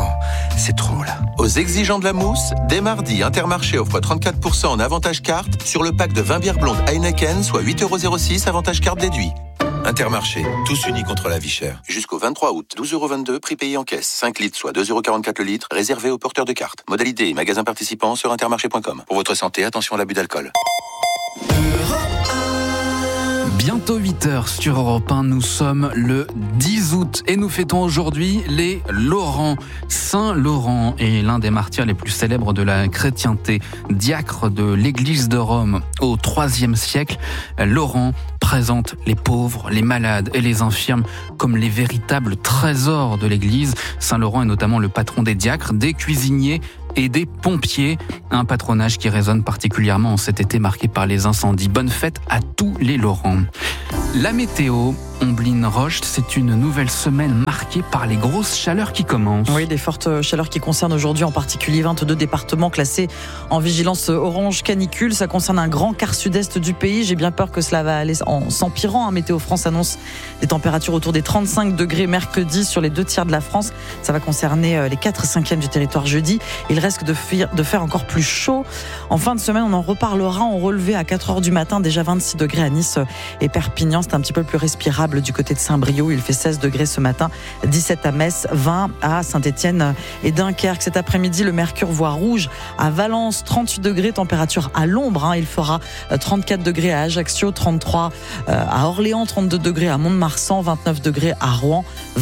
[SPEAKER 25] c'est trop là. Aux exigeants de la mousse, dès mardi, Intermarché offre 34% en avantage carte sur le pack de 20 bières blondes Heineken, soit 8,06€ avantage carte déduit. Intermarché, tous unis contre la vie chère. Jusqu'au 23 août, 12,22€, prix payé en caisse. 5 litres, soit 2,44€ le litre, réservé aux porteurs de cartes. Modalité et magasins participants sur intermarché.com. Pour votre santé, attention à l'abus d'alcool.
[SPEAKER 2] Bientôt 8h sur Europe 1, nous sommes le 10 août et nous fêtons aujourd'hui les Laurent. Saint Laurent est l'un des martyrs les plus célèbres de la chrétienté, diacre de l'église de Rome au IIIe siècle. Laurent présente les pauvres, les malades et les infirmes comme les véritables trésors de l'église. Saint Laurent est notamment le patron des diacres, des cuisiniers et des pompiers, un patronage qui résonne particulièrement en cet été marqué par les incendies. Bonne fête à tous les Laurents. La météo, Ombline Roche, c'est une nouvelle semaine marquée par les grosses chaleurs qui commencent.
[SPEAKER 1] Oui, des fortes chaleurs qui concernent aujourd'hui en particulier 22 départements classés en vigilance orange canicule. Ça concerne un grand quart sud-est du pays. J'ai bien peur que cela va aller en s'empirant. Météo France annonce des températures autour des 35 degrés mercredi sur les 2 tiers de la France. Ça va concerner les 4 5e du territoire jeudi. Il risque de faire encore plus chaud. En fin de semaine, on en reparlera. On relevait à 4h du matin déjà 26 degrés à Nice et Perpignan. C'est un petit peu plus respirable du côté de Saint-Brieuc. Il fait 16 degrés ce matin, 17 à Metz, 20 à Saint-Étienne et Dunkerque. Cet après-midi, le mercure voit rouge à Valence, 38 degrés, température à l'ombre. Il fera 34 degrés à Ajaccio, 33 à Orléans, 32 degrés à Mont-de-Marsan, 29 degrés à Rouen,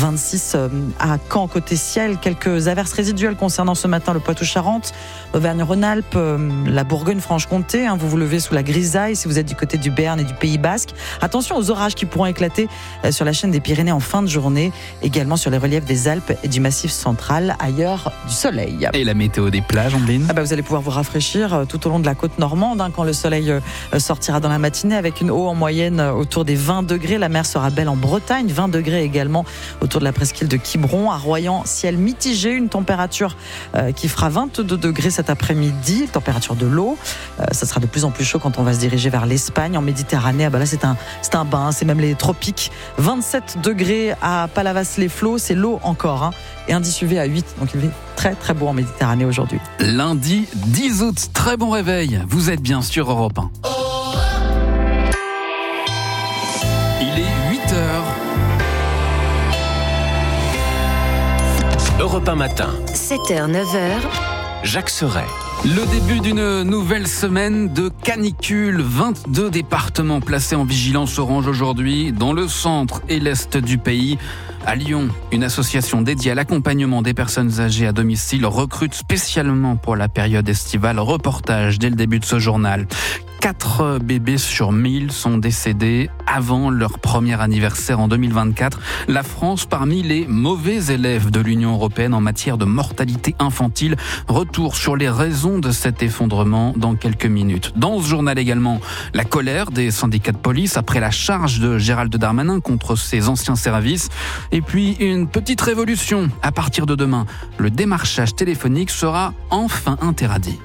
[SPEAKER 1] 26 à Caen. Côté ciel, quelques averses résiduelles concernant ce matin le Poitou-Charentes, Auvergne-Rhône-Alpes, la Bourgogne-Franche-Comté. Vous vous levez sous la grisaille si vous êtes du côté du Béarn et du Pays Basque. Attention aux orages qui pourront éclater sur la chaîne des Pyrénées en fin de journée, également sur les reliefs des Alpes et du Massif central. Ailleurs, du soleil.
[SPEAKER 2] Et la météo des plages, Ombline ?
[SPEAKER 1] Vous allez pouvoir vous rafraîchir tout au long de la côte normande quand le soleil sortira dans la matinée avec une eau en moyenne autour des 20 degrés. La mer sera belle en Bretagne, 20 degrés également autour de la presqu'île de Quiberon. À Royan, ciel mitigé, une température qui fera 22 degrés cet après-midi, température de l'eau. Ça sera de plus en plus chaud quand on va se diriger vers l'Espagne. En Méditerranée, là c'est un bain, c'est même les tropiques. 27 degrés à Palavas-les-Flots, c'est l'eau encore. Et indice UV à 8, donc il fait très très beau en Méditerranée aujourd'hui.
[SPEAKER 2] Lundi 10 août, très bon réveil. Vous êtes bien sur Europe 1. Il est 8h.
[SPEAKER 3] Europe 1 matin.
[SPEAKER 4] 7h, 9h.
[SPEAKER 3] Jacques Serret.
[SPEAKER 2] Le début d'une nouvelle semaine de canicule. 22 départements placés en vigilance orange aujourd'hui dans le centre et l'est du pays. À Lyon, une association dédiée à l'accompagnement des personnes âgées à domicile recrute spécialement pour la période estivale. Reportage dès le début de ce journal. 4 bébés sur 1000 sont décédés avant leur premier anniversaire en 2024. La France parmi les mauvais élèves de l'Union européenne en matière de mortalité infantile. Retour sur les raisons de cet effondrement dans quelques minutes. Dans ce journal également, la colère des syndicats de police après la charge de Gérald Darmanin contre ses anciens services. Et puis une petite révolution. À partir de demain, le démarchage téléphonique sera enfin interdit.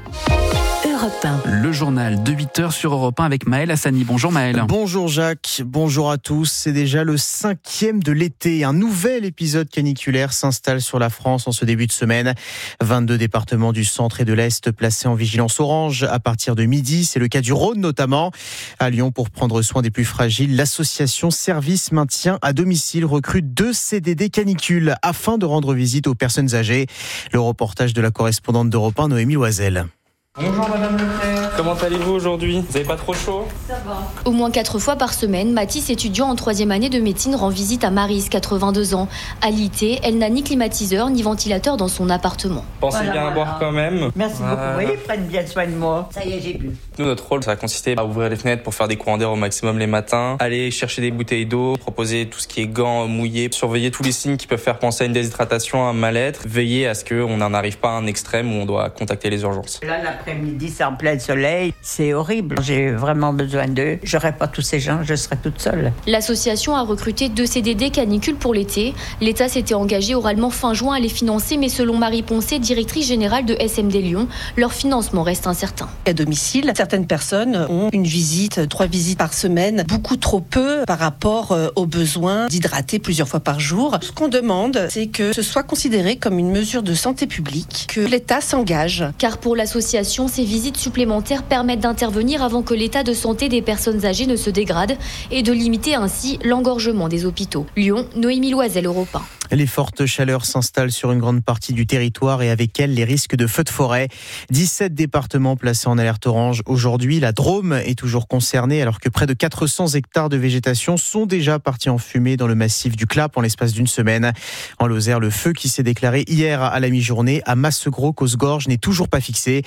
[SPEAKER 2] Le journal de 8h sur Europe 1 avec Maël Hassani. Bonjour Maël.
[SPEAKER 6] Bonjour Jacques, bonjour à tous. C'est déjà le 5e de l'été. Un nouvel épisode caniculaire s'installe sur la France en ce début de semaine. 22 départements du centre et de l'Est placés en vigilance orange à partir de midi. C'est le cas du Rhône notamment. À Lyon, pour prendre soin des plus fragiles, l'association Service Maintien à Domicile recrute 2 CDD canicule afin de rendre visite aux personnes âgées. Le reportage de la correspondante d'Europe 1, Noémie Loisel.
[SPEAKER 7] Bonjour Madame Leclerc, comment allez-vous aujourd'hui ? Vous n'avez pas trop chaud ?
[SPEAKER 8] Ça va. Au moins 4 fois par semaine, Mathis, étudiant en 3e année de médecine, rend visite à Maryse, 82 ans. Alitée, elle n'a ni climatiseur ni ventilateur dans son appartement.
[SPEAKER 7] Pensez bien à boire quand même.
[SPEAKER 9] Merci beaucoup, vous voyez, prennent bien soin de moi. Ça y est, j'ai bu.
[SPEAKER 7] Nous, notre rôle, ça a consisté à ouvrir les fenêtres pour faire des courants d'air au maximum les matins, aller chercher des bouteilles d'eau, proposer tout ce qui est gants mouillés, surveiller tous les signes qui peuvent faire penser à une déshydratation, à un mal-être, veiller à ce qu'on n'en arrive pas à un extrême où on doit contacter les urgences.
[SPEAKER 9] Là, l'après-midi, c'est en plein soleil, c'est horrible. J'ai vraiment besoin d'eux. J'aurais pas tous ces gens, je serais toute seule.
[SPEAKER 8] L'association a recruté 2 CDD canicule pour l'été. L'État s'était engagé oralement fin juin à les financer, mais selon Marie Poncet, directrice générale de SMD Lyon, leur financement reste incertain.
[SPEAKER 10] À domicile, certaines personnes ont une visite, 3 visites par semaine, beaucoup trop peu par rapport aux besoins d'hydrater plusieurs fois par jour. Ce qu'on demande, c'est que ce soit considéré comme une mesure de santé publique, que l'État s'engage.
[SPEAKER 8] Car pour l'association, ces visites supplémentaires permettent d'intervenir avant que l'état de santé des personnes âgées ne se dégrade et de limiter ainsi l'engorgement des hôpitaux. Lyon, Noémie Loisel, Europe 1.
[SPEAKER 6] Les fortes chaleurs s'installent sur une grande partie du territoire et avec elles les risques de feux de forêt. 17 départements placés en alerte orange. Aujourd'hui, la Drôme est toujours concernée alors que près de 400 hectares de végétation sont déjà partis en fumée dans le massif du Clap en l'espace d'une semaine. En Lozère, le feu qui s'est déclaré hier à la mi-journée à Massegros-Cosgorges n'est toujours pas fixé.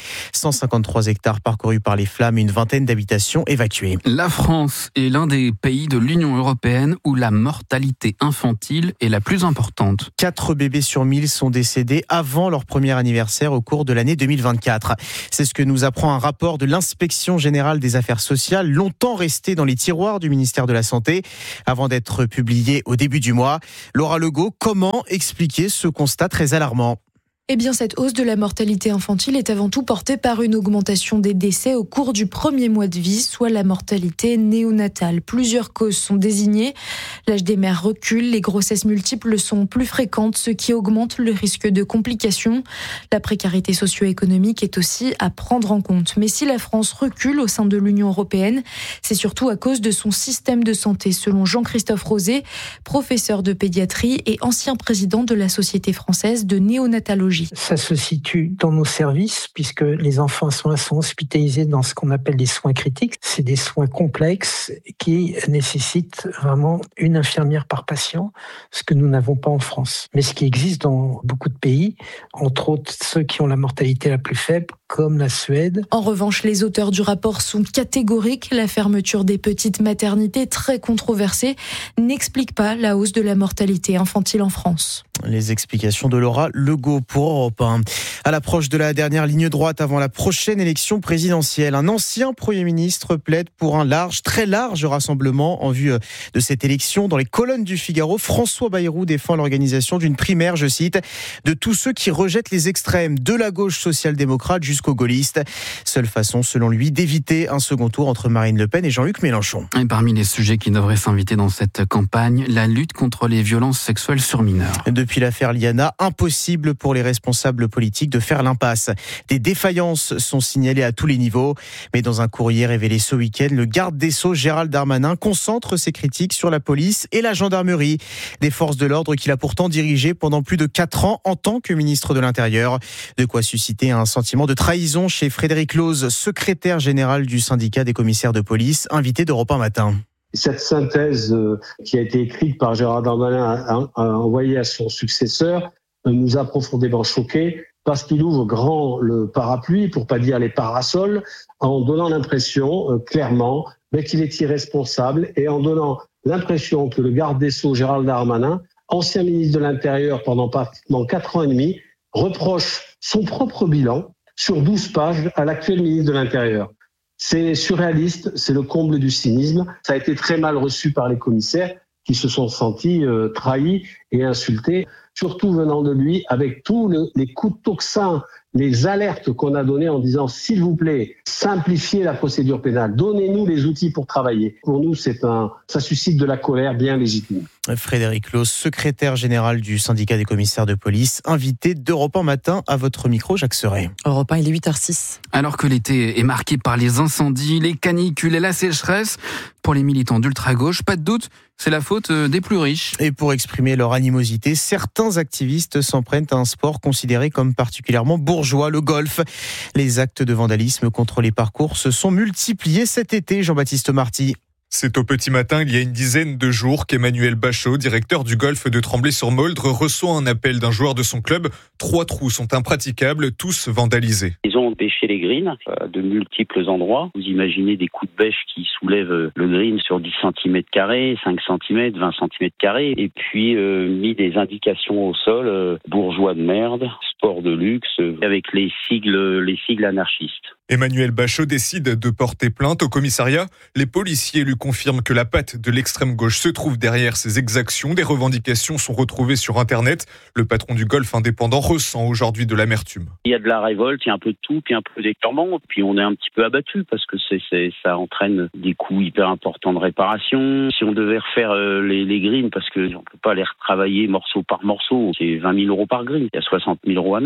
[SPEAKER 6] 153 hectares parcourus par les flammes et une vingtaine d'habitations évacuées.
[SPEAKER 2] La France est l'un des pays de l'Union européenne où la mortalité infantile est la plus importante.
[SPEAKER 6] 4 bébés sur 1000 sont décédés avant leur premier anniversaire au cours de l'année 2024. C'est ce que nous apprend un rapport de l'Inspection générale des affaires sociales, longtemps resté dans les tiroirs du ministère de la Santé, avant d'être publié au début du mois. Laura Legault, comment expliquer ce constat très alarmant ?
[SPEAKER 11] Eh bien, cette hausse de la mortalité infantile est avant tout portée par une augmentation des décès au cours du premier mois de vie, soit la mortalité néonatale. Plusieurs causes sont désignées. L'âge des mères recule, les grossesses multiples sont plus fréquentes, ce qui augmente le risque de complications. La précarité socio-économique est aussi à prendre en compte. Mais si la France recule au sein de l'Union européenne, c'est surtout à cause de son système de santé, selon Jean-Christophe Rosé, professeur de pédiatrie et ancien président de la Société française de néonatologie.
[SPEAKER 12] Ça se situe dans nos services, puisque les enfants sont hospitalisés dans ce qu'on appelle les soins critiques. C'est des soins complexes qui nécessitent vraiment une infirmière par patient, ce que nous n'avons pas en France. Mais ce qui existe dans beaucoup de pays, entre autres ceux qui ont la mortalité la plus faible, comme la Suède.
[SPEAKER 11] En revanche, les auteurs du rapport sont catégoriques. La fermeture des petites maternités, très controversée, n'explique pas la hausse de la mortalité infantile en France.
[SPEAKER 6] Les explications de Laura Legault pour Europe 1. À l'approche de la dernière ligne droite avant la prochaine élection présidentielle, un ancien Premier ministre plaide pour un très large rassemblement en vue de cette élection. Dans les colonnes du Figaro, François Bayrou défend l'organisation d'une primaire, je cite, de tous ceux qui rejettent les extrêmes, de la gauche social-démocrate jusqu'aux gaullistes. Seule façon, selon lui, d'éviter un second tour entre Marine Le Pen et Jean-Luc Mélenchon.
[SPEAKER 2] Et parmi les sujets qui devraient s'inviter dans cette campagne, la lutte contre les violences sexuelles sur mineurs.
[SPEAKER 6] Depuis l'affaire Liana, impossible pour les responsables politiques de faire l'impasse. Des défaillances sont signalées à tous les niveaux. Mais dans un courrier révélé ce week-end, le garde des Sceaux, Gérald Darmanin, concentre ses critiques sur la police et la gendarmerie. Des forces de l'ordre qu'il a pourtant dirigées pendant plus de 4 ans en tant que ministre de l'Intérieur. De quoi susciter un sentiment de trahison chez Frédéric Lose, secrétaire général du syndicat des commissaires de police, invité d'Europe 1 matin.
[SPEAKER 13] Cette synthèse qui a été écrite par Gérald Darmanin a envoyé à son successeur nous a profondément choqués parce qu'il ouvre grand le parapluie, pour pas dire les parasols, en donnant l'impression clairement qu'il est irresponsable et en donnant l'impression que le garde des Sceaux Gérald Darmanin, ancien ministre de l'Intérieur pendant pratiquement 4 ans et demi, reproche son propre bilan sur 12 pages à l'actuel ministre de l'Intérieur. C'est surréaliste, c'est le comble du cynisme. Ça a été très mal reçu par les commissaires qui se sont sentis trahis et insultés, surtout venant de lui, avec tous les coups de tocsin, les alertes qu'on a données en disant « s'il vous plaît, simplifiez la procédure pénale, donnez-nous les outils pour travailler ». Pour nous, ça suscite de la colère bien légitime.
[SPEAKER 6] Frédéric Lose, secrétaire général du syndicat des commissaires de police, invité d'Europe 1 matin à votre micro, Jacques Serret.
[SPEAKER 1] Europe 1, il est 8h06.
[SPEAKER 2] Alors que l'été est marqué par les incendies, les canicules et la sécheresse, pour les militants d'ultra-gauche, pas de doute, c'est la faute des plus riches.
[SPEAKER 6] Et pour exprimer leur animosité, certains activistes s'en prennent à un sport considéré comme particulièrement bourgeois, le golf. Les actes de vandalisme contre les parcours se sont multipliés cet été, Jean-Baptiste Marty.
[SPEAKER 14] C'est au petit matin, il y a une dizaine de jours, qu'Emmanuel Bachot, directeur du golf de Tremblay-sur-Moldre, reçoit un appel d'un joueur de son club. 3 trous sont impraticables, tous vandalisés.
[SPEAKER 16] Ils ont bêché les greens à de multiples endroits. Vous imaginez des coups de bêche qui soulèvent le green sur 10 cm², 5 cm, 20 cm², et puis mis des indications au sol, bourgeois de merde, sport de luxe, avec les sigles anarchistes.
[SPEAKER 14] Emmanuel Bachot décide de porter plainte au commissariat. Les policiers lui confirment que la patte de l'extrême gauche se trouve derrière ces exactions. Des revendications sont retrouvées sur Internet. Le patron du golf indépendant ressent aujourd'hui de l'amertume.
[SPEAKER 16] Il y a de la révolte, il y a un peu de tout, puis un peu d'écœurement, puis on est un petit peu abattu parce que ça entraîne des coûts hyper importants de réparation. Si on devait refaire les greens, parce qu'on ne peut pas les retravailler morceau par morceau, c'est 20 000 € par green, il y a 60 000 € à mettre, quoi.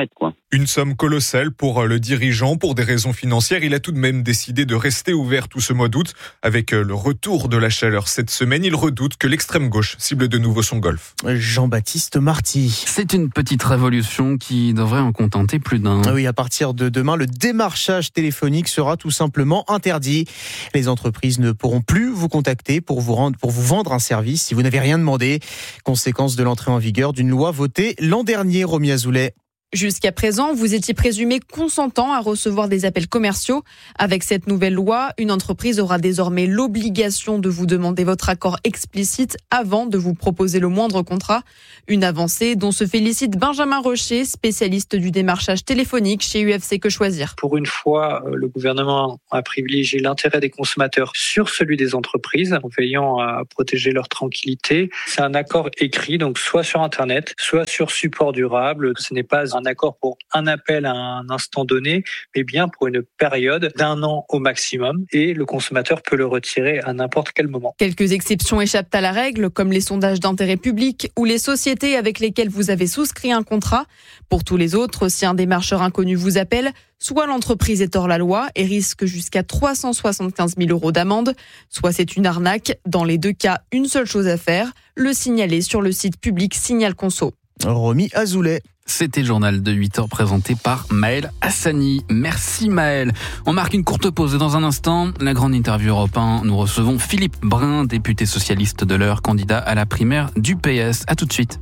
[SPEAKER 14] Une somme colossale pour le dirigeant. Pour des raisons financières, il a tout de même décidé de rester ouvert tout ce mois d'août. Avec le retour de la chaleur cette semaine, il redoute que l'extrême gauche cible de nouveau son golf.
[SPEAKER 6] Jean-Baptiste Marty.
[SPEAKER 2] C'est une petite révolution qui devrait en contenter plus d'un.
[SPEAKER 6] Oui, à partir de demain, le démarchage téléphonique sera tout simplement interdit. Les entreprises ne pourront plus vous contacter pour vous vendre un service si vous n'avez rien demandé. Conséquence de l'entrée en vigueur d'une loi votée l'an dernier, Romy Azoulay.
[SPEAKER 5] Jusqu'à présent, vous étiez présumé consentant à recevoir des appels commerciaux. Avec cette nouvelle loi, une entreprise aura désormais l'obligation de vous demander votre accord explicite avant de vous proposer le moindre contrat. Une avancée dont se félicite Benjamin Rocher, spécialiste du démarchage téléphonique chez UFC Que Choisir.
[SPEAKER 15] Pour une fois, le gouvernement a privilégié l'intérêt des consommateurs sur celui des entreprises, en veillant à protéger leur tranquillité. C'est un accord écrit, donc soit sur Internet, soit sur support durable. Ce n'est pas un accord pour un appel à un instant donné, mais bien pour une période d'1 an au maximum, et le consommateur peut le retirer à n'importe quel moment.
[SPEAKER 5] Quelques exceptions échappent à la règle, comme les sondages d'intérêt public ou les sociétés avec lesquelles vous avez souscrit un contrat. Pour tous les autres, si un démarcheur inconnu vous appelle, soit l'entreprise est hors la loi et risque jusqu'à 375 000 € d'amende, soit c'est une arnaque. Dans les deux cas, une seule chose à faire, le signaler sur le site public Signal Conso.
[SPEAKER 6] Romy Azoulay.
[SPEAKER 2] C'était le journal de 8h présenté par Maël Hassani. Merci Maël. On marque une courte pause et dans un instant, la grande interview Europe 1. Nous recevons Philippe Brun, député socialiste de l'Eure, candidat à la primaire du PS. À tout de suite.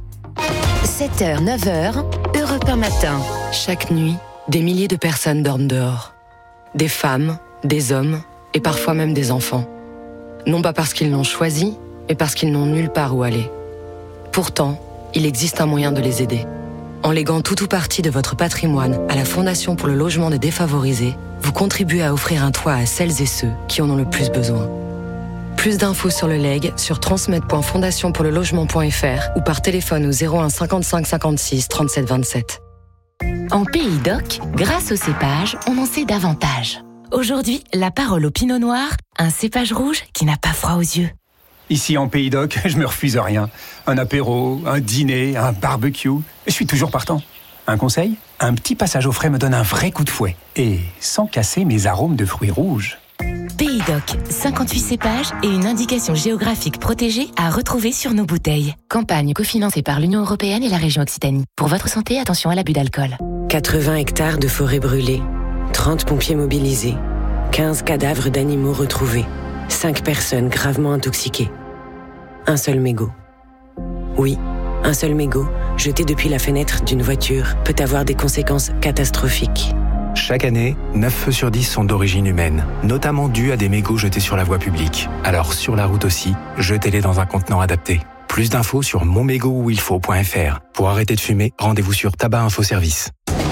[SPEAKER 4] 7h, 9h, Europe 1 matin.
[SPEAKER 17] Chaque nuit, des milliers de personnes dorment dehors. Des femmes, des hommes et parfois même des enfants. Non pas parce qu'ils l'ont choisi, mais parce qu'ils n'ont nulle part où aller. Pourtant, il existe un moyen de les aider. En léguant tout ou partie de votre patrimoine à la Fondation pour le logement des défavorisés, vous contribuez à offrir un toit à celles et ceux qui en ont le plus besoin. Plus d'infos sur le legs sur transmet.fondationpourlelogement.fr ou par téléphone au 01 55 56 37 27.
[SPEAKER 18] En Pays d'Oc, grâce au cépage, on en sait davantage. Aujourd'hui, la parole au Pinot Noir, un cépage rouge qui n'a pas froid aux yeux.
[SPEAKER 19] Ici en Pays d'Oc, je me refuse rien. Un apéro, un dîner, un barbecue, je suis toujours partant. Un conseil ? Un petit passage au frais me donne un vrai coup de fouet. Et sans casser mes arômes de fruits rouges.
[SPEAKER 18] Pays d'Oc, 58 cépages et une indication géographique protégée à retrouver sur nos bouteilles. Campagne cofinancée par l'Union européenne et la région Occitanie. Pour votre santé, attention à l'abus d'alcool.
[SPEAKER 26] 80 hectares de forêt brûlée, 30 pompiers mobilisés, 15 cadavres d'animaux retrouvés. 5 personnes gravement intoxiquées. Un seul mégot. Oui, un seul mégot, jeté depuis la fenêtre d'une voiture, peut avoir des conséquences catastrophiques.
[SPEAKER 27] Chaque année, 9 feux sur 10 sont d'origine humaine, notamment dus à des mégots jetés sur la voie publique. Alors sur la route aussi, jetez-les dans un contenant adapté. Plus d'infos sur monmégotuilfaut.fr. Pour arrêter de fumer, rendez-vous sur Tabac Info Service.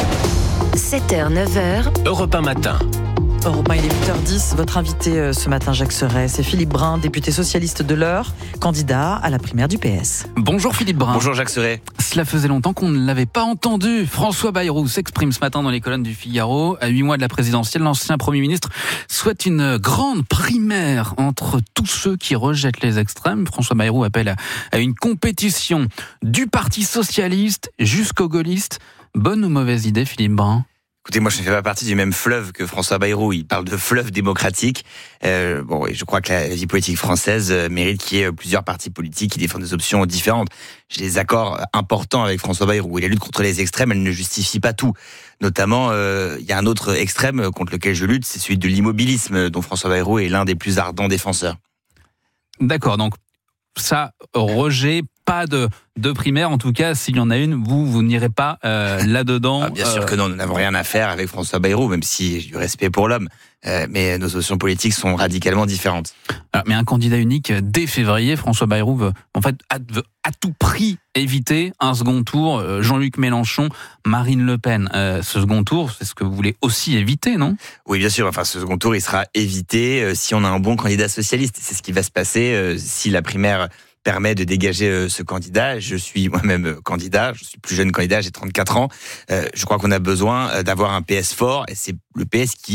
[SPEAKER 4] 7h, 9h,
[SPEAKER 3] Europe 1 matin.
[SPEAKER 1] Europe 1, il est 8h10. Votre invité ce matin, Jacques Serret, c'est Philippe Brun, député socialiste de l'Eure, candidat à la primaire du PS.
[SPEAKER 2] Bonjour Philippe Brun.
[SPEAKER 3] Bonjour Jacques Serret.
[SPEAKER 2] Cela faisait longtemps qu'on ne l'avait pas entendu. François Bayrou s'exprime ce matin dans les colonnes du Figaro. À 8 mois de la présidentielle, l'ancien Premier ministre souhaite une grande primaire entre tous ceux qui rejettent les extrêmes. François Bayrou appelle à une compétition du Parti socialiste jusqu'aux gaullistes. Bonne ou mauvaise idée, Philippe Brun ?
[SPEAKER 3] Écoutez, moi je ne fais pas partie du même fleuve que François Bayrou. Il parle de fleuve démocratique. Je crois que la vie politique française mérite qu'il y ait plusieurs partis politiques qui défendent des options différentes. J'ai des accords importants avec François Bayrou. Et la lutte contre les extrêmes, elle ne justifie pas tout. Notamment, il y a un autre extrême contre lequel je lutte, c'est celui de l'immobilisme, dont François Bayrou est l'un des plus ardents défenseurs.
[SPEAKER 2] D'accord, donc ça, rejet, pas de primaire, en tout cas, s'il y en a une, vous n'irez pas là-dedans.
[SPEAKER 3] Bien sûr que non, nous n'avons rien à faire avec François Bayrou, même si j'ai du respect pour l'homme. Mais nos options politiques sont radicalement différentes.
[SPEAKER 2] Alors, mais un candidat unique dès février, François Bayrou veut à tout prix éviter un second tour. Jean-Luc Mélenchon, Marine Le Pen. Ce second tour, c'est ce que vous voulez aussi éviter, non ?
[SPEAKER 3] Oui, bien sûr. Enfin, ce second tour, il sera évité si on a un bon candidat socialiste. C'est ce qui va se passer si la primaire permet de dégager ce candidat. Je suis moi-même candidat, je suis plus jeune candidat, j'ai 34 ans. Je crois qu'on a besoin d'avoir un PS fort, et c'est le PS qui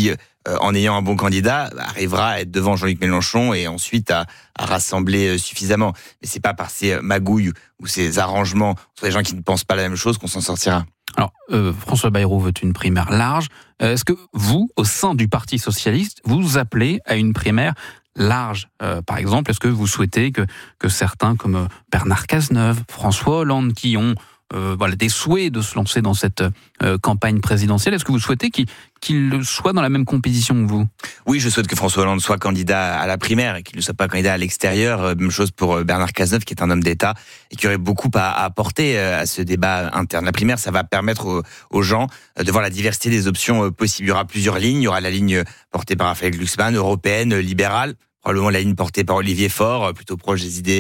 [SPEAKER 3] en ayant un bon candidat, arrivera à être devant Jean-Luc Mélenchon et ensuite à rassembler suffisamment. Mais c'est pas par ces magouilles ou ces arrangements entre les gens qui ne pensent pas la même chose qu'on s'en sortira.
[SPEAKER 2] Alors, François Bayrou veut une primaire large. Est-ce que vous, au sein du Parti socialiste, vous appelez à une primaire large? Par exemple, est-ce que vous souhaitez que certains comme Bernard Cazeneuve, François Hollande, qui ont des souhaits de se lancer dans cette campagne présidentielle, est-ce que vous souhaitez qu'il soit dans la même compétition que vous?
[SPEAKER 3] Oui, je souhaite que François Hollande soit candidat à la primaire et qu'il ne soit pas candidat à l'extérieur. Même chose pour Bernard Cazeneuve, qui est un homme d'État et qui aurait beaucoup à apporter à ce débat interne. La primaire, ça va permettre aux gens de voir la diversité des options possibles. Il y aura plusieurs lignes. Il y aura la ligne portée par Raphaël Glucksmann, européenne, libérale. Probablement la ligne portée par Olivier Faure, plutôt proche des idées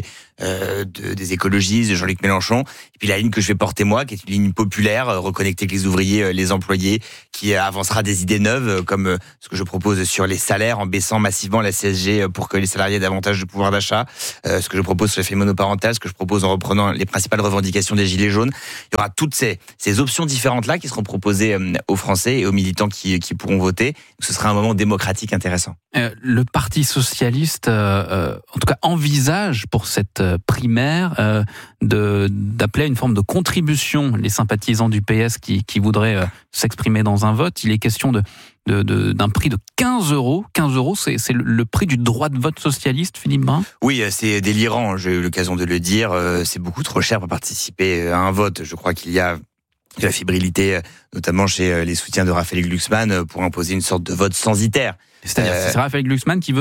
[SPEAKER 3] des écologistes, de Jean-Luc Mélenchon. Et puis la ligne que je vais porter moi, qui est une ligne populaire, reconnectée avec les ouvriers, les employés, qui avancera des idées neuves, comme ce que je propose sur les salaires, en baissant massivement la CSG pour que les salariés aient davantage de pouvoir d'achat, ce que je propose sur les familles monoparentales, ce que je propose en reprenant les principales revendications des Gilets jaunes. Il y aura toutes ces options différentes-là qui seront proposées aux Français et aux militants qui pourront voter. Ce sera un moment démocratique intéressant.
[SPEAKER 2] Le Parti socialiste, en tout cas, envisage pour cette primaire d'appeler à une forme de contribution les sympathisants du PS qui voudraient s'exprimer dans un vote. Il est question d'un prix de 15 €. 15 €, c'est le prix du droit de vote socialiste, Philippe Brun?
[SPEAKER 3] Oui, c'est délirant, j'ai eu l'occasion de le dire. C'est beaucoup trop cher pour participer à un vote. Je crois qu'il y a de la fébrilité, notamment chez les soutiens de Raphaël Glucksmann, pour imposer une sorte de vote censitaire.
[SPEAKER 2] C'est-à-dire c'est Raphaël Glucksmann qui veut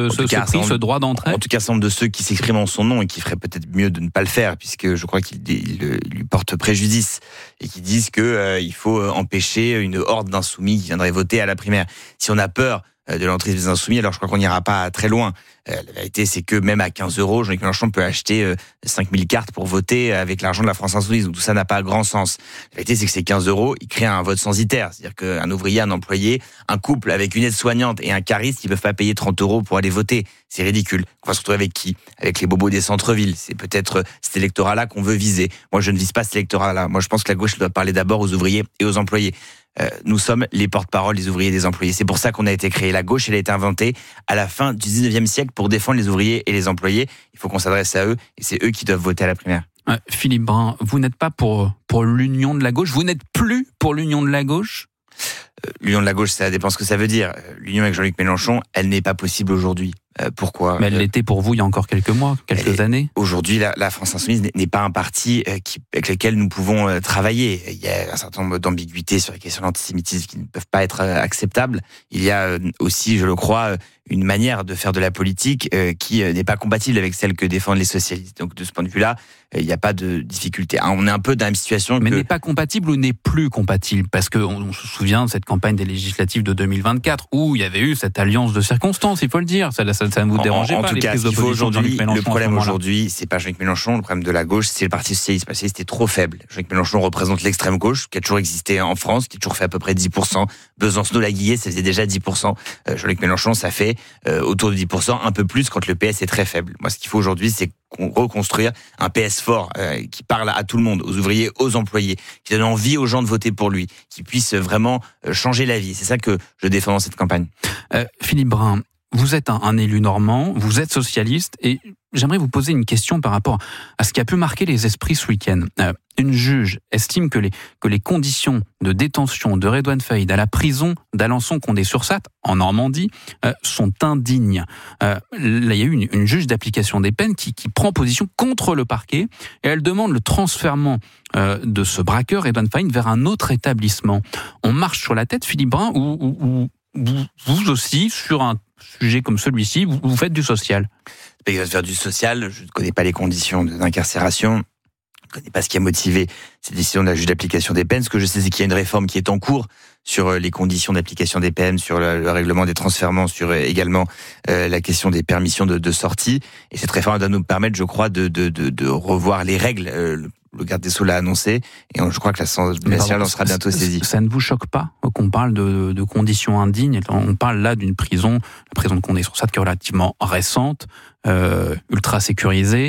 [SPEAKER 2] ce droit d'entrée?
[SPEAKER 3] En tout cas, un certain nombre de ceux qui s'expriment en son nom et qui feraient peut-être mieux de ne pas le faire, puisque je crois qu'il lui porte préjudice, et qui disent qu'il faut empêcher une horde d'insoumis qui viendraient voter à la primaire. Si on a peur de l'entrée des insoumis, alors je crois qu'on n'ira pas très loin. La vérité, c'est que même à 15 €, Jean-Luc Mélenchon peut acheter 5000 cartes pour voter avec l'argent de la France Insoumise. Donc tout ça n'a pas grand sens. La vérité, c'est que ces 15 €, ils créent un vote censitaire. C'est-à-dire qu'un ouvrier, un employé, un couple avec une aide-soignante et un cariste, ils peuvent pas payer 30 € pour aller voter. C'est ridicule. On va se retrouver avec qui? Avec les bobos des centres-villes. C'est peut-être cet électorat-là qu'on veut viser. Moi, je ne vise pas cet électorat-là. Moi, je pense que la gauche doit parler d'abord aux ouvriers et aux employés. Nous sommes les porte-parole des ouvriers et des employés. C'est pour ça qu'on a été créé. La gauche, elle a été inventée à la fin du 19e siècle pour défendre les ouvriers et les employés. Il faut qu'on s'adresse à eux et c'est eux qui doivent voter à la primaire.
[SPEAKER 2] Philippe Brun, vous n'êtes pas pour l'union de la gauche? Vous n'êtes plus pour l'union de la gauche?
[SPEAKER 3] L'union de la gauche, ça dépend ce que ça veut dire. L'union avec Jean-Luc Mélenchon, elle n'est pas possible aujourd'hui. Pourquoi?
[SPEAKER 2] Mais elle l'était pour vous il y a encore quelques mois, quelques années.
[SPEAKER 3] Aujourd'hui, la France Insoumise n'est pas un parti avec lequel nous pouvons travailler. Il y a un certain nombre d'ambiguïtés sur les questions d'antisémitisme qui ne peuvent pas être acceptables. Il y a aussi, je le crois, une manière de faire de la politique qui n'est pas compatible avec celle que défendent les socialistes. Donc de ce point de vue-là, il n'y a pas de difficulté. On est un peu dans la même situation.
[SPEAKER 2] Mais n'est pas compatible ou n'est plus compatible? Parce qu'on se souvient de cette campagne des législatives de 2024 où il y avait eu cette alliance de circonstances, il faut le dire. Ça ne vous dérangeait pas, les prises d'opposition de Jean-Luc Mélenchon?
[SPEAKER 3] Le problème aujourd'hui, c'est pas Jean-Luc Mélenchon. Le problème de la gauche, c'est le Parti socialiste. Le Parti socialiste est trop faible. Jean-Luc Mélenchon représente l'extrême gauche, qui a toujours existé en France, qui a toujours fait à peu près 10%. Besancenot-Laguillet, ça faisait déjà 10%. Jean-Luc Mélenchon, ça fait autour de 10%, un peu plus quand le PS est très faible. Moi, ce qu'il faut aujourd'hui, c'est reconstruire un PS fort qui parle à tout le monde, aux ouvriers, aux employés, qui donne envie aux gens de voter pour lui, qui puisse vraiment changer la vie. C'est ça que je défends dans cette campagne.
[SPEAKER 2] Philippe Brun, vous êtes un élu normand, vous êtes socialiste, et j'aimerais vous poser une question par rapport à ce qui a pu marquer les esprits ce week-end. Une juge estime que les conditions de détention de Redouane Faïd à la prison d'Alençon-Condé-sur-Sarthe, en Normandie, sont indignes. Là, il y a eu une juge d'application des peines qui prend position contre le parquet, et elle demande le transfèrement de ce braqueur, Redouane Faïd, vers un autre établissement. On marche sur la tête, Philippe Brun, ou vous aussi, sur un sujet comme celui-ci, vous faites du social?
[SPEAKER 3] Il va faire du social. Je ne connais pas les conditions d'incarcération. Je ne connais pas ce qui a motivé cette décision de la juge d'application des peines. Ce que je sais, c'est qu'il y a une réforme qui est en cours sur les conditions d'application des peines, sur le règlement des transfèrements, sur également la question des permissions de sortie. Et cette réforme doit nous permettre, je crois, de revoir les règles. Le garde des Sceaux l'a annoncé, et je crois que l'Assemblée nationale en sera bientôt saisie.
[SPEAKER 2] Ça ne vous choque pas qu'on parle de conditions indignes? On parle là d'une prison, la prison de Condé-sur-Sarthe, qui est relativement récente, ultra sécurisée.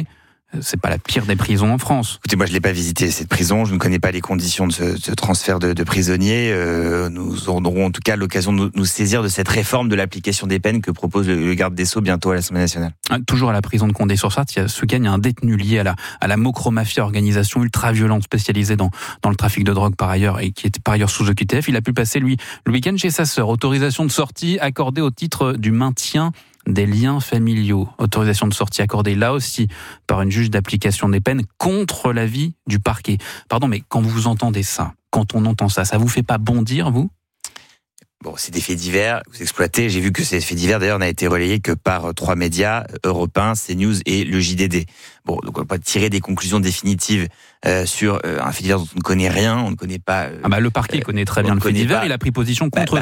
[SPEAKER 2] c'est pas la pire des prisons en France.
[SPEAKER 3] Écoutez, moi je l'ai pas visité cette prison, je ne connais pas les conditions de ce transfert de prisonniers. Nous aurons en tout cas l'occasion de nous saisir de cette réforme de l'application des peines que propose le garde des Sceaux bientôt à l'Assemblée nationale.
[SPEAKER 2] Toujours à la prison de Condé-sur-Sarthe, ce week-end, il y a un détenu lié à la Mocromafia, organisation ultra-violente spécialisée dans le trafic de drogue par ailleurs et qui était par ailleurs sous OQTF. Il a pu passer lui le week-end chez sa sœur. Autorisation de sortie accordée au titre du maintien des liens familiaux. Autorisation de sortie accordée là aussi par une juge d'application des peines contre l'avis du parquet. Pardon, mais quand vous entendez ça, quand on entend ça, ça vous fait pas bondir, vous ?
[SPEAKER 3] Bon, c'est des faits divers, vous exploitez. J'ai vu que ces faits divers, d'ailleurs, n'a été relayé que par 3 médias, Europe 1, CNews et le JDD. Bon, donc on va pas tirer des conclusions définitives sur un fait divers dont on ne connaît rien, on ne connaît pas...
[SPEAKER 2] le parquet connaît très bien le fait divers, il a pris position contre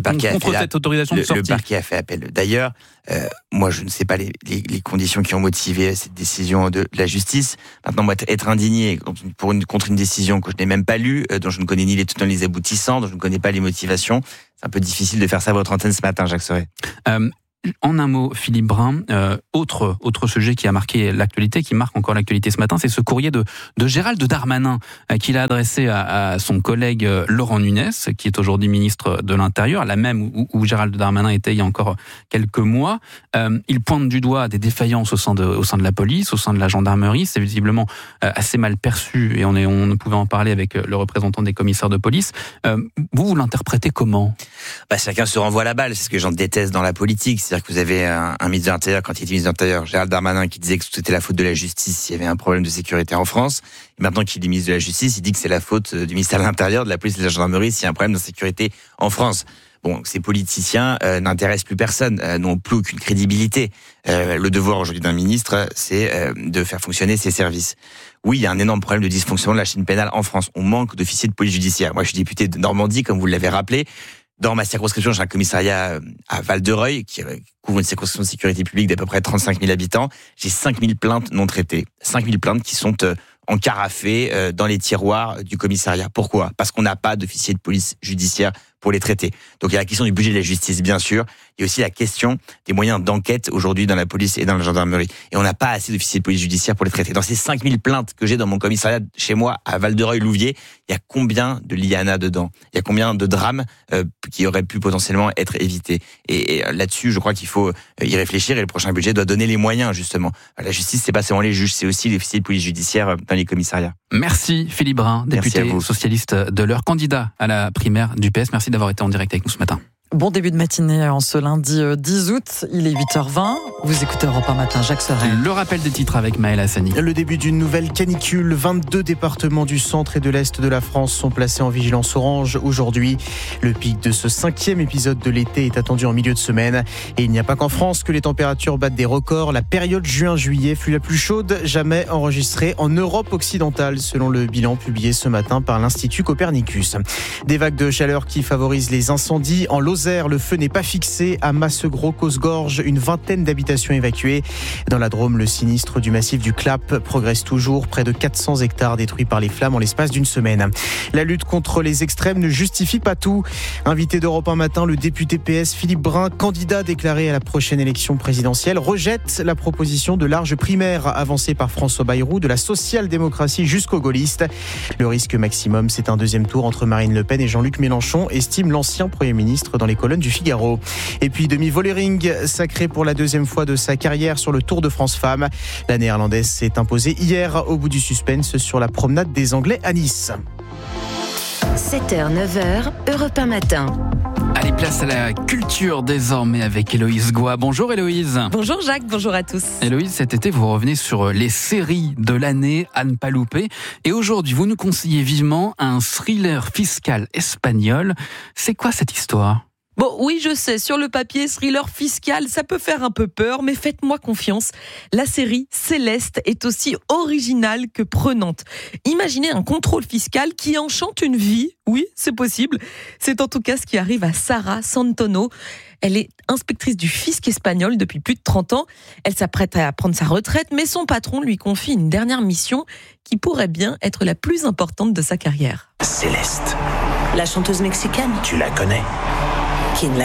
[SPEAKER 2] cette autorisation de sortie.
[SPEAKER 3] Le parquet a fait appel. D'ailleurs, moi je ne sais pas les conditions qui ont motivé cette décision de la justice. Maintenant, moi, être indigné contre une décision que je n'ai même pas lue, dont je ne connais ni les tenants ni les aboutissants, dont je ne connais pas les motivations, c'est un peu difficile de faire ça à votre antenne ce matin, Jacques Serret.
[SPEAKER 2] En un mot, Philippe Brun, autre sujet qui a marqué l'actualité, qui marque encore l'actualité ce matin, c'est ce courrier de Gérald Darmanin qu'il a adressé à son collègue Laurent Nunez, qui est aujourd'hui ministre de l'Intérieur, la même où Gérald Darmanin était il y a encore quelques mois. Il pointe du doigt des défaillances au sein de la police, au sein de la gendarmerie. C'est visiblement assez mal perçu et on pouvait en parler avec le représentant des commissaires de police. Vous l'interprétez comment ?
[SPEAKER 3] Chacun se renvoie la balle, c'est ce que j'en déteste dans la politique. C'est-à-dire que vous avez un ministre de l'Intérieur, quand il était ministre de l'Intérieur, Gérald Darmanin, qui disait que c'était la faute de la justice s'il y avait un problème de sécurité en France. Et maintenant qu'il est ministre de la Justice, il dit que c'est la faute du ministère de l'Intérieur, de la police et de la gendarmerie s'il y a un problème de sécurité en France. Bon, ces politiciens n'intéressent plus personne, n'ont plus aucune crédibilité. Le devoir aujourd'hui d'un ministre, c'est de faire fonctionner ses services. Oui, il y a un énorme problème de dysfonctionnement de la chaîne pénale en France. On manque d'officiers de police judiciaire. Moi, je suis député de Normandie, comme vous l'avez rappelé. Dans ma circonscription, j'ai un commissariat à Val-de-Reuil qui couvre une circonscription de sécurité publique d'à peu près 35 000 habitants. J'ai 5 000 plaintes non traitées. 5 000 plaintes qui sont encarafées dans les tiroirs du commissariat. Pourquoi ? Parce qu'on n'a pas d'officier de police judiciaire pour les traiter. Donc il y a la question du budget de la justice, bien sûr. Il y a aussi la question des moyens d'enquête aujourd'hui dans la police et dans la gendarmerie. Et on n'a pas assez d'officiers de police judiciaire pour les traiter. Dans ces 5000 plaintes que j'ai dans mon commissariat chez moi, à Val-de-Reuil-Louviers, il y a combien de lianas dedans ? Il y a combien de drames qui auraient pu potentiellement être évités ? Et là-dessus, je crois qu'il faut y réfléchir et le prochain budget doit donner les moyens, justement. La justice, c'est pas seulement les juges, c'est aussi les officiers de police judiciaire dans les commissariats.
[SPEAKER 2] Merci Philippe Brun, député socialiste de l'Eure, candidat à la primaire du PS. Merci d'avoir été en direct avec nous ce matin.
[SPEAKER 1] Bon début de matinée en ce lundi 10 août, il est 8h20. Vous écoutez Europe 1 Matin, Jacques Serret.
[SPEAKER 2] Le rappel des titres avec Maël Hassani.
[SPEAKER 6] Le début d'une nouvelle canicule. 22 départements du centre et de l'est de la France sont placés en vigilance orange aujourd'hui. Le pic de ce 5e épisode de l'été est attendu en milieu de semaine. Et il n'y a pas qu'en France que les températures battent des records. La période juin-juillet fut la plus chaude jamais enregistrée en Europe occidentale, selon le bilan publié ce matin par l'Institut Copernicus. Des vagues de chaleur qui favorisent les incendies. En Lozère, le feu n'est pas fixé. À Massegros, Cosgorges, une vingtaine d'habitations évacuées. Dans la Drôme, le sinistre du massif du Clap progresse toujours. Près de 400 hectares détruits par les flammes en l'espace d'une semaine. La lutte contre les extrêmes ne justifie pas tout. Invité d'Europe 1 Matin, le député PS Philippe Brun, candidat déclaré à la prochaine élection présidentielle, rejette la proposition de large primaire avancée par François Bayrou de la social-démocratie jusqu'aux gaullistes. Le risque maximum, c'est un deuxième tour entre Marine Le Pen et Jean-Luc Mélenchon, estime l'ancien Premier ministre dans les colonnes du Figaro. Et puis demi-volleying, sacré pour la deuxième fois de sa carrière sur le Tour de France Femmes. La néerlandaise s'est imposée hier au bout du suspense sur la promenade des Anglais à Nice.
[SPEAKER 4] 7h, 9h, Europe 1 Matin.
[SPEAKER 2] Allez, place à la culture désormais avec Héloïse Goua. Bonjour Héloïse.
[SPEAKER 7] Bonjour Jacques, bonjour à tous.
[SPEAKER 2] Héloïse, cet été, vous revenez sur les séries de l'année à ne pas louper. Et aujourd'hui, vous nous conseillez vivement un thriller fiscal espagnol. C'est quoi cette histoire ?
[SPEAKER 7] Bon, oui, je sais, sur le papier, thriller fiscal, ça peut faire un peu peur, mais faites-moi confiance. La série Céleste est aussi originale que prenante. Imaginez un contrôle fiscal qui enchante une vie. Oui, c'est possible. C'est en tout cas ce qui arrive à Sara Santono. Elle est inspectrice du fisc espagnol depuis plus de 30 ans. Elle s'apprête à prendre sa retraite, mais son patron lui confie une dernière mission qui pourrait bien être la plus importante de sa carrière.
[SPEAKER 20] Céleste.
[SPEAKER 21] La chanteuse mexicaine.
[SPEAKER 20] Tu la connais ?
[SPEAKER 21] Qui ne la connaît pas ?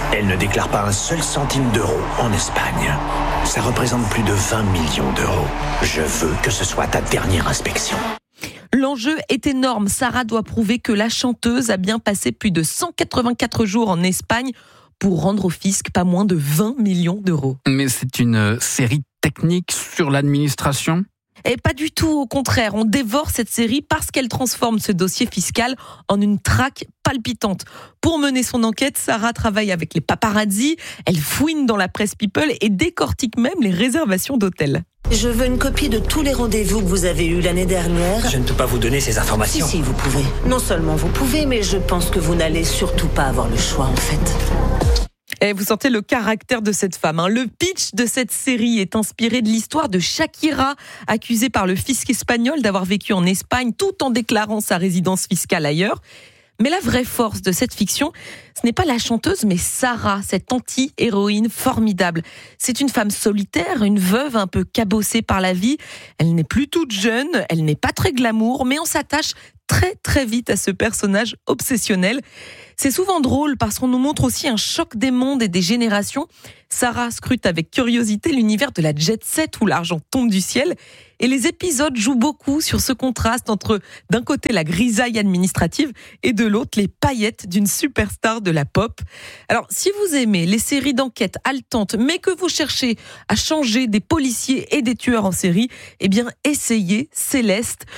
[SPEAKER 9] Elle ne déclare pas un seul centime d'euro en Espagne. Ça représente plus de 20 millions d'euros. Je veux que ce soit ta dernière inspection.
[SPEAKER 7] L'enjeu est énorme. Sarah doit prouver que la chanteuse a bien passé plus de 184 jours en Espagne pour rendre au fisc pas moins de 20 millions d'euros.
[SPEAKER 2] Mais c'est une série technique sur l'administration ?
[SPEAKER 7] Et pas du tout, au contraire, on dévore cette série parce qu'elle transforme ce dossier fiscal en une traque palpitante. Pour mener son enquête, Sarah travaille avec les paparazzi, elle fouine dans la presse people et décortique même les réservations d'hôtels.
[SPEAKER 20] Je veux une copie de tous les rendez-vous que vous avez eus l'année dernière.
[SPEAKER 9] Je ne peux pas vous donner ces informations.
[SPEAKER 20] Si, vous pouvez. Non seulement vous pouvez, mais je pense que vous n'allez surtout pas avoir le choix, en fait.
[SPEAKER 7] Et vous sentez le caractère de cette femme. Le pitch de cette série est inspiré de l'histoire de Shakira, accusée par le fisc espagnol d'avoir vécu en Espagne tout en déclarant sa résidence fiscale ailleurs. Mais la vraie force de cette fiction, ce n'est pas la chanteuse, mais Sarah, cette anti-héroïne formidable. C'est une femme solitaire, une veuve un peu cabossée par la vie. Elle n'est plus toute jeune, elle n'est pas très glamour, mais on s'attache très très vite à ce personnage obsessionnel. C'est souvent drôle parce qu'on nous montre aussi un choc des mondes et des générations. Sarah scrute avec curiosité l'univers de la jet set où l'argent tombe du ciel. Et les épisodes jouent beaucoup sur ce contraste entre, d'un côté, la grisaille administrative et de l'autre, les paillettes d'une superstar de la pop. Alors, si vous aimez les séries d'enquête haletantes, mais que vous cherchez à changer des policiers et des tueurs en série, eh bien, essayez Céleste.